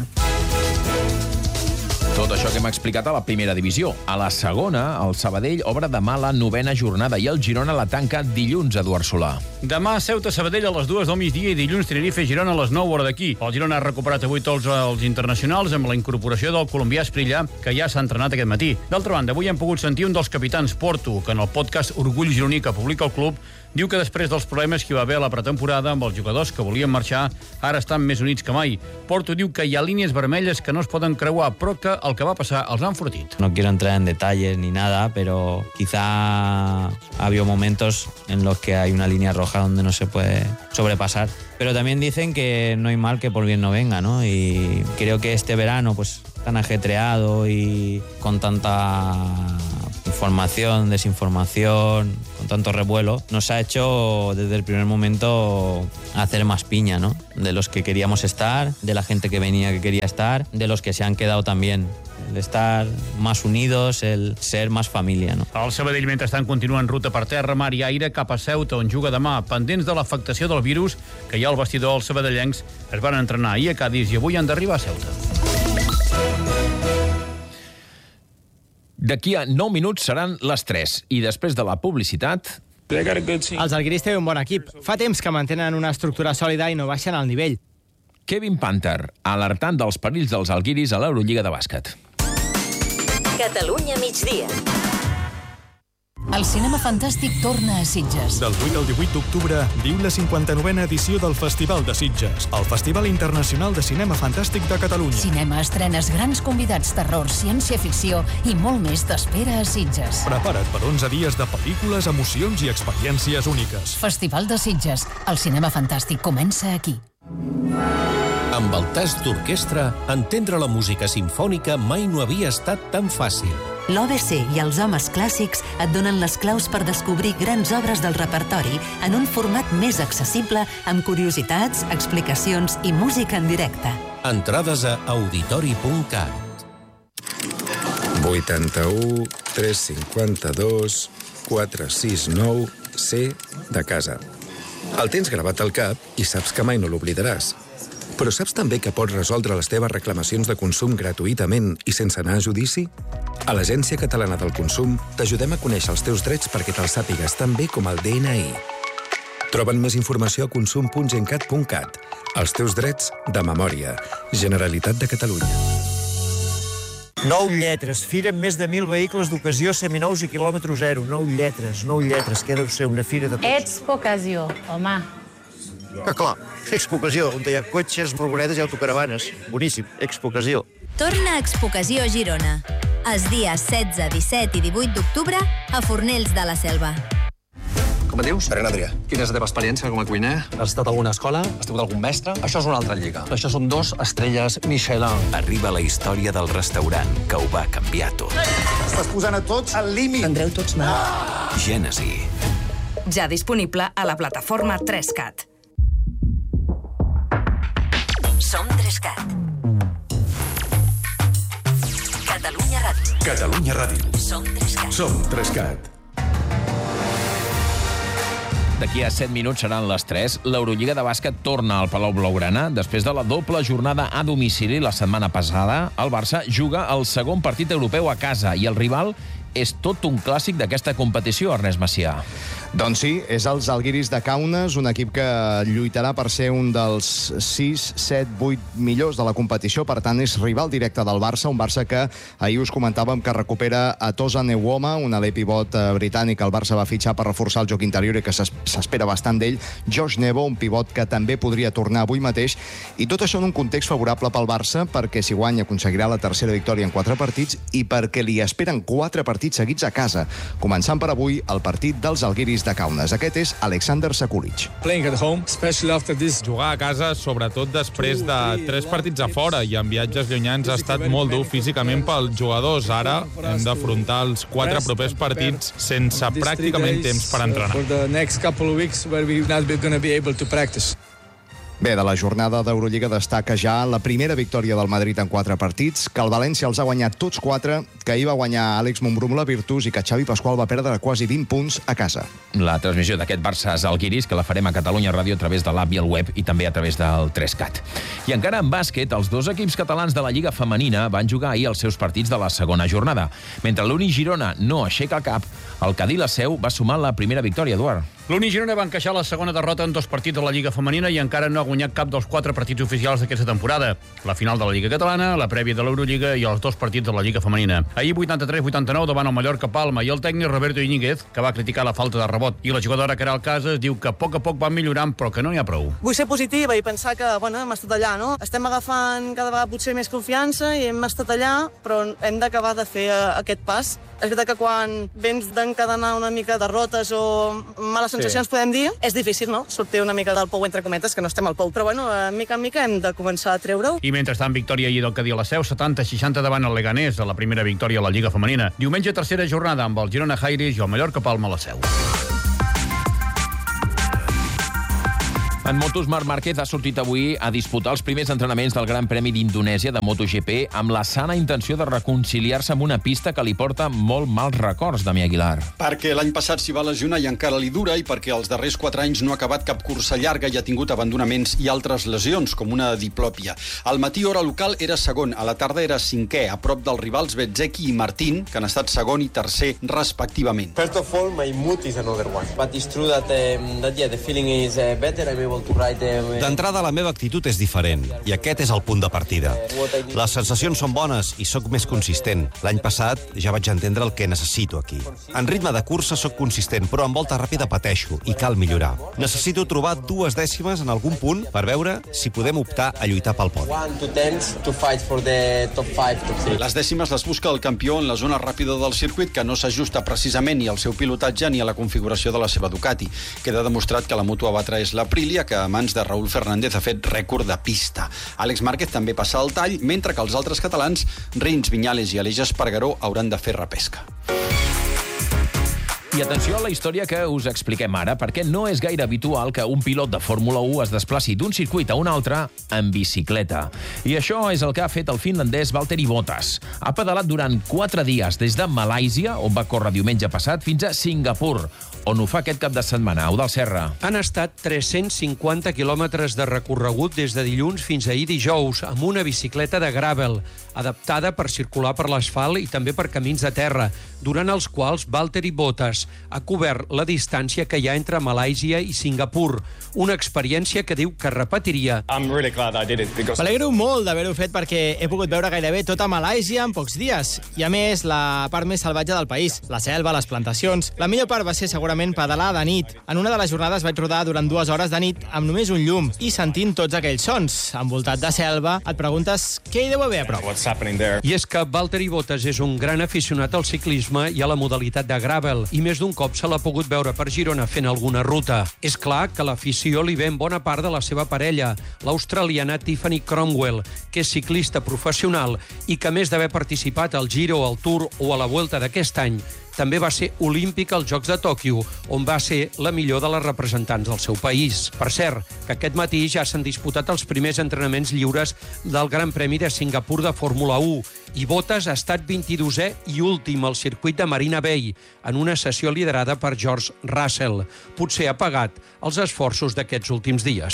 Tot això que hem explicat a la primera divisió. A la segona, el Sabadell obre demà la novena jornada i el Girona la tanca dilluns, Eduard Solà. Demà Ceuta-Sabadell a les dues del migdia i dilluns Tenerife-Girona a les nou hora d'aquí. El Girona ha recuperat avui tots els internacionals amb la incorporació del colombià Esprilla, que ja s'ha entrenat aquest matí. D'altra banda, avui hem pogut sentir un dels capitans, Porto, que en el podcast Orgull Gironí que publica el club, diu que després dels problemes que hi va haver a la pretemporada amb els jugadors que volien marxar, ara estan més units que mai. Porto diu que hi ha línies vermelles que no es poden creuar, però que el que va pasar els ha enfortit. No quiero entrar en detalles ni nada, pero quizá ha habido momentos en los que hay una línea roja donde no se puede sobrepasar. Pero también dicen que no hay mal que por bien no venga, ¿no? Y creo que este verano, pues, tan ajetreado y con tanta información, desinformación, con tanto revuelo, nos ha hecho desde el primer momento hacer más piña, ¿no? De los que queríamos estar, de la gente que venía que quería estar, de los que se han quedado también. El estar más unidos, el ser más familia, no? El Sabadell, mentrestant, continua en ruta per terra, mar i aire cap a Ceuta, on juga demà. Pendents de l'afectació del virus, que hi ha al vestidor els sabadellencs es van entrenar ahir a Cádiz i avui han d'arribar a Ceuta. D'aquí a nou minuts seran les tres i després de la publicitat... Els algueris tenen un bon equip. Fa temps que mantenen una estructura sòlida i no baixen el nivell. Kevin Panther, alertant dels perills dels alguiris a l'Eurolliga de bàsquet. Catalunya migdia. El cinema fantàstic torna a Sitges. Del vuit al divuit d'octubre viu la cinquanta-novena edició del Festival de Sitges, el Festival Internacional de Cinema Fantàstic de Catalunya. Cinema, estrenes, grans convidats, terror, ciència-ficció i molt més t'espera a Sitges. Prepara't per onze dies de pel·lícules, emocions i experiències úniques. Festival de Sitges. El cinema fantàstic comença aquí. Amb el tast d'orquestra, entendre la música simfònica mai no havia estat tan fàcil. L'O B C i els homes clàssics et donen les claus per descobrir grans obres del repertori en un format més accessible, amb curiositats, explicacions i música en directe. Entrades a auditori punt cat. vuitanta-u, tres cinquanta-dos, quatre sis nou, C de casa. El tens gravat al cap i saps que mai no l'oblidaràs. Però saps també que pots resoldre les teves reclamacions de consum gratuïtament i sense anar a judici? A l'Agència Catalana del Consum t'ajudem a conèixer els teus drets perquè te'ls sàpigues tan bé com el D N I. Troben més informació a consum punt gencat punt cat. Els teus drets de memòria. Generalitat de Catalunya. Nou lletres. Fira amb més de mil vehicles d'ocasió, seminous i quilòmetre zero. Nou lletres, nou lletres. Què deu ser una fira de... Expo Ocasió, home. Ah, clar, Expo Ocasió, on hi ha cotxes, furgonetes i autocaravanes. Boníssim, Expo Ocasió. Torna a Expo Ocasió a Girona. Els dies setze, disset i divuit d'octubre a Fornells de la Selva. Com et dius? Pere Adrià. Quina és la teva experiència com a cuiner? Has estat a alguna escola? Has tingut algun mestre? Això és una altra lliga. Això són dos estrelles Michelin. Arriba la història del restaurant que ho va canviar tot. Estàs posant a tots al límit. Andreu tots mal. Gènesi. Ja disponible a la plataforma tres cat. Som tres cat. Catalunya Ràdio. Catalunya Ràdio. Som tres cat. Som tres cat. D'aquí a set minuts seran les tres. L'Eurolliga de bàsquet torna al Palau Blaugrana. Després de la doble jornada a domicili la setmana passada, el Barça juga el segon partit europeu a casa i el rival és tot un clàssic d'aquesta competició, Ernest Macià. Doncs sí, és els Alguiris de Kaunas, un equip que lluitarà per ser un dels sis, set, vuit millors de la competició, per tant és rival directe del Barça, un Barça que ahir us comentàvem que recupera a Tosa Neuoma, un alè pivot britànic que el Barça va fitxar per reforçar el joc interior i que s'espera bastant d'ell, Josh Nebo, un pivot que també podria tornar avui mateix, i tot això en un context favorable pel Barça, perquè si guanya aconseguirà la tercera victòria en quatre partits i perquè li esperen quatre partits seguits a casa, començant per avui el partit dels Alguiris de Kaunas. Aquest és Alexander Sekulic. Playing at home, especially after this. Jugar a casa, sobretot després de tres partits a fora i en viatges llunyans, ha estat molt dur físicament pels jugadors. Ara hem d'afrontar els quatre propers partits sense pràcticament temps per entrenar. For the next couple of weeks where we're not going to be able to practice. Bé, de la jornada d'Eurolliga destaca ja la primera victòria del Madrid en quatre partits, que el València els ha guanyat tots quatre, que ahir va guanyar Àlex Montbrú la Virtus i que Xavi Pasqual va perdre quasi vint punts a casa. La transmissió d'aquest Barça-Alguiris, que la farem a Catalunya Ràdio a través de l'app i el web i també a través del tres cat. I encara en bàsquet, els dos equips catalans de la Lliga Femenina van jugar ahir els seus partits de la segona jornada. Mentre l'Uni Girona no aixeca el cap, el Cadí la Seu va sumar la primera victòria, Eduard. L'Uni Girona va encaixar la segona derrota en dos partits de la Lliga Femenina i encara no ha guanyat cap dels quatre partits oficials d'aquesta temporada. La final de la Lliga Catalana, la prèvia de l'Eurolliga i els dos partits de la Lliga Femenina. Ahir vuitanta-tres vuitanta-nou davant el Mallorca Palma i el tècnic Roberto Iñiguez, que va criticar la falta de rebot. I la jugadora Caral Casas diu que a poc a poc van millorant, però que no n'hi ha prou. Vull ser positiva i pensar que, bueno, hem estat allà, no? Estem agafant cada vegada potser més confiança i hem estat allà, però hem d'acabar de fer aquest pas. És veritat que quan vens d'encadenar una mica derrotes o males sensacions, sí, podem dir, és difícil, no?, sortir una mica del pou, entre cometes, que no estem al pou. Però, bueno, mica en mica hem de començar a treure-ho. I mentrestant, victòria ahir del Cadí a la Seu, setanta seixanta davant el Leganés, de la primera victòria a la Lliga Femenina. Diumenge, tercera jornada amb el Girona Jairis i el Mallorca Palma a la Seu. En motos, Marc Márquez ha sortit avui a disputar els primers entrenaments del Gran Premi d'Indonèsia de MotoGP amb la sana intenció de reconciliar-se amb una pista que li porta molt mals records, Damià Aguilar. Perquè l'any passat s'hi va lesionar i encara li dura, i perquè els darrers quatre anys no ha acabat cap cursa llarga i ha tingut abandonaments i altres lesions, com una diplòpia. Al matí, hora local, era segon. A la tarda era cinquè, a prop dels rivals Bezzecchi i Martín, que han estat segon i tercer, respectivament. First of all, my mood is another one. But it's true that, um, that yeah, the feeling is uh, better. I'm able D'entrada, la meva actitud és diferent, i aquest és el punt de partida. Les sensacions són bones i sóc més consistent. L'any passat ja vaig entendre el que necessito aquí. En ritme de cursa sóc consistent, però en volta ràpida pateixo i cal millorar. Necessito trobar dues dècimes en algun punt per veure si podem optar a lluitar pel podi. Les dècimes les busca el campió en la zona ràpida del circuit, que no s'ajusta precisament ni al seu pilotatge ni a la configuració de la seva Ducati. Queda demostrat que la moto a batre és l'Aprilia, que a mans de Raúl Fernández ha fet rècord de pista. Àlex Márquez també passa al tall, mentre que els altres catalans, Rins, Viñales i Aleix Espargaró, hauran de fer repesca. I atenció a la història que us expliquem ara, perquè no és gaire habitual que un pilot de Fórmula u es desplaci d'un circuit a un altre en bicicleta. I això és el que ha fet el finlandès Valtteri Bottas. Ha pedalat durant quatre dies des de Malàisia, on va córrer diumenge passat, fins a Singapur, on ho fa aquest cap de setmana. Eudald Serra. Han estat tres-cents cinquanta quilòmetres de recorregut des de dilluns fins ahir dijous, amb una bicicleta de gravel, adaptada per circular per l'asfalt i també per camins de terra, durant els quals Valtteri Bottas ha cobert la distància que hi ha entre Malàisia i Singapur, una experiència que diu que repetiria. M'alegro molt d'haver-ho fet perquè he pogut veure gairebé tota Malàisia en pocs dies, i a més la part més salvatge del país, la selva, les plantacions. La millor part va ser segurament pedalar de nit. En una de les jornades vaig rodar durant dues hores de nit amb només un llum i sentint tots aquells sons. Envoltat de selva, et preguntes què hi deu haver a prop. I és que Valtteri Bottas és un gran aficionat al ciclisme i a la modalitat de gravel, i més d'un cop se l'ha pogut veure per Girona fent alguna ruta. És clar que l'afició li ve en bona part de la seva parella, l'australiana Tiffany Cromwell, que és ciclista professional i que, a més d'haver participat al Giro, al Tour o a la Vuelta d'aquest any, també va ser olímpic als Jocs de Tòquio, on va ser la millor de les representants del seu país. Per cert, que aquest matí ja s'han disputat els primers entrenaments lliures del Gran Premi de Singapur de Fórmula u, i Bottas ha estat vint-i-dosè i últim al circuit de Marina Bay, en una sessió liderada per George Russell. Potser ha pagat els esforços d'aquests últims dies.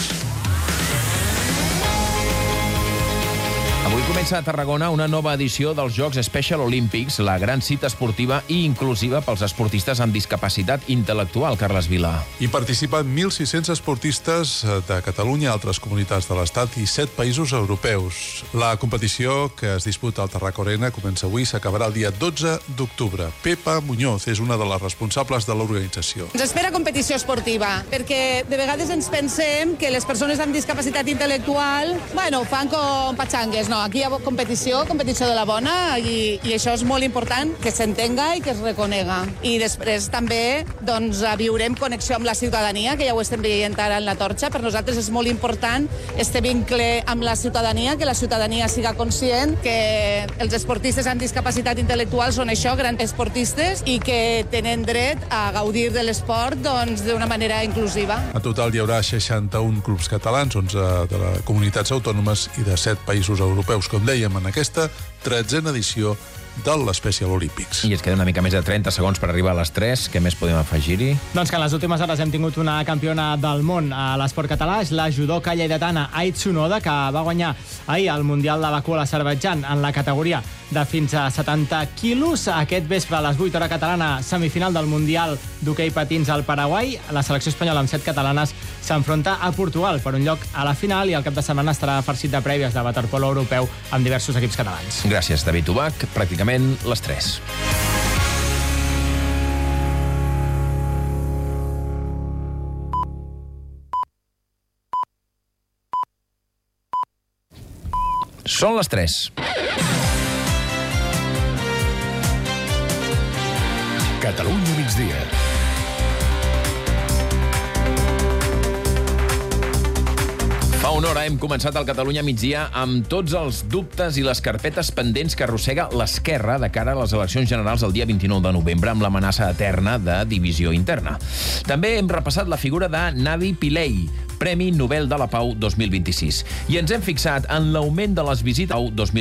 Avui comença a Tarragona una nova edició dels Jocs Special Olympics, la gran cita esportiva i inclusiva pels esportistes amb discapacitat intel·lectual, Carles Vila. Hi participen mil sis-cents esportistes de Catalunya, altres comunitats de l'Estat i set països europeus. La competició que es disputa al Tarraco Arena comença avui i s'acabarà el dia dotze d'octubre. Pepa Muñoz és una de les responsables de l'organització. Ens espera competició esportiva, perquè de vegades ens pensem que les persones amb discapacitat intel·lectual, bueno, fan com patxangues. No, aquí hi ha competició, competició de la bona, i, i això és molt important, que s'entenga i que es reconega. I després també doncs, viurem connexió amb la ciutadania, que ja ho estem veient ara en la torxa. Per nosaltres és molt important este vincle amb la ciutadania, que la ciutadania siga conscient que els esportistes amb discapacitat intel·lectual són això, grans esportistes, i que tenen dret a gaudir de l'esport doncs, d'una manera inclusiva. En total hi haurà seixanta-un clubs catalans, onze de les comunitats autònomes i de set països europeus, com dèiem, en aquesta tretzena edició de l'Special Olímpics. I es queda una mica més de trenta segons per arribar a les tres. Què més podem afegir-hi? Doncs que en les últimes hores hem tingut una campiona del món a l'esport català, és la judoka lleidatana Ai Tsunoda, que va guanyar ahir el Mundial de Bakú a l'Azerbaidjan en la categoria de fins a setanta quilos. Aquest vespre a les vuit, hora catalana, semifinal del Mundial d'hoquei patins al Paraguai. La selecció espanyola amb set catalanes s'enfronta a Portugal per un lloc a la final, i el cap de setmana estarà farcit de prèvies de waterpolo europeu amb diversos equips catalans. Gràcies, David Ubach. Pràcticament les tres. Són les tres. Catalunya migdia. Fa una hora hem començat al Catalunya migdia amb tots els dubtes i les carpetes pendents que arrossega l'esquerra de cara a les eleccions generals el dia vint-i-nou de novembre, amb l'amenaça eterna de divisió interna. També hem repassat la figura de Nadi Pillay, Premi Nobel de la Pau dos mil vint-i-sis. I ens hem fixat en l'augment de les visites al dos mil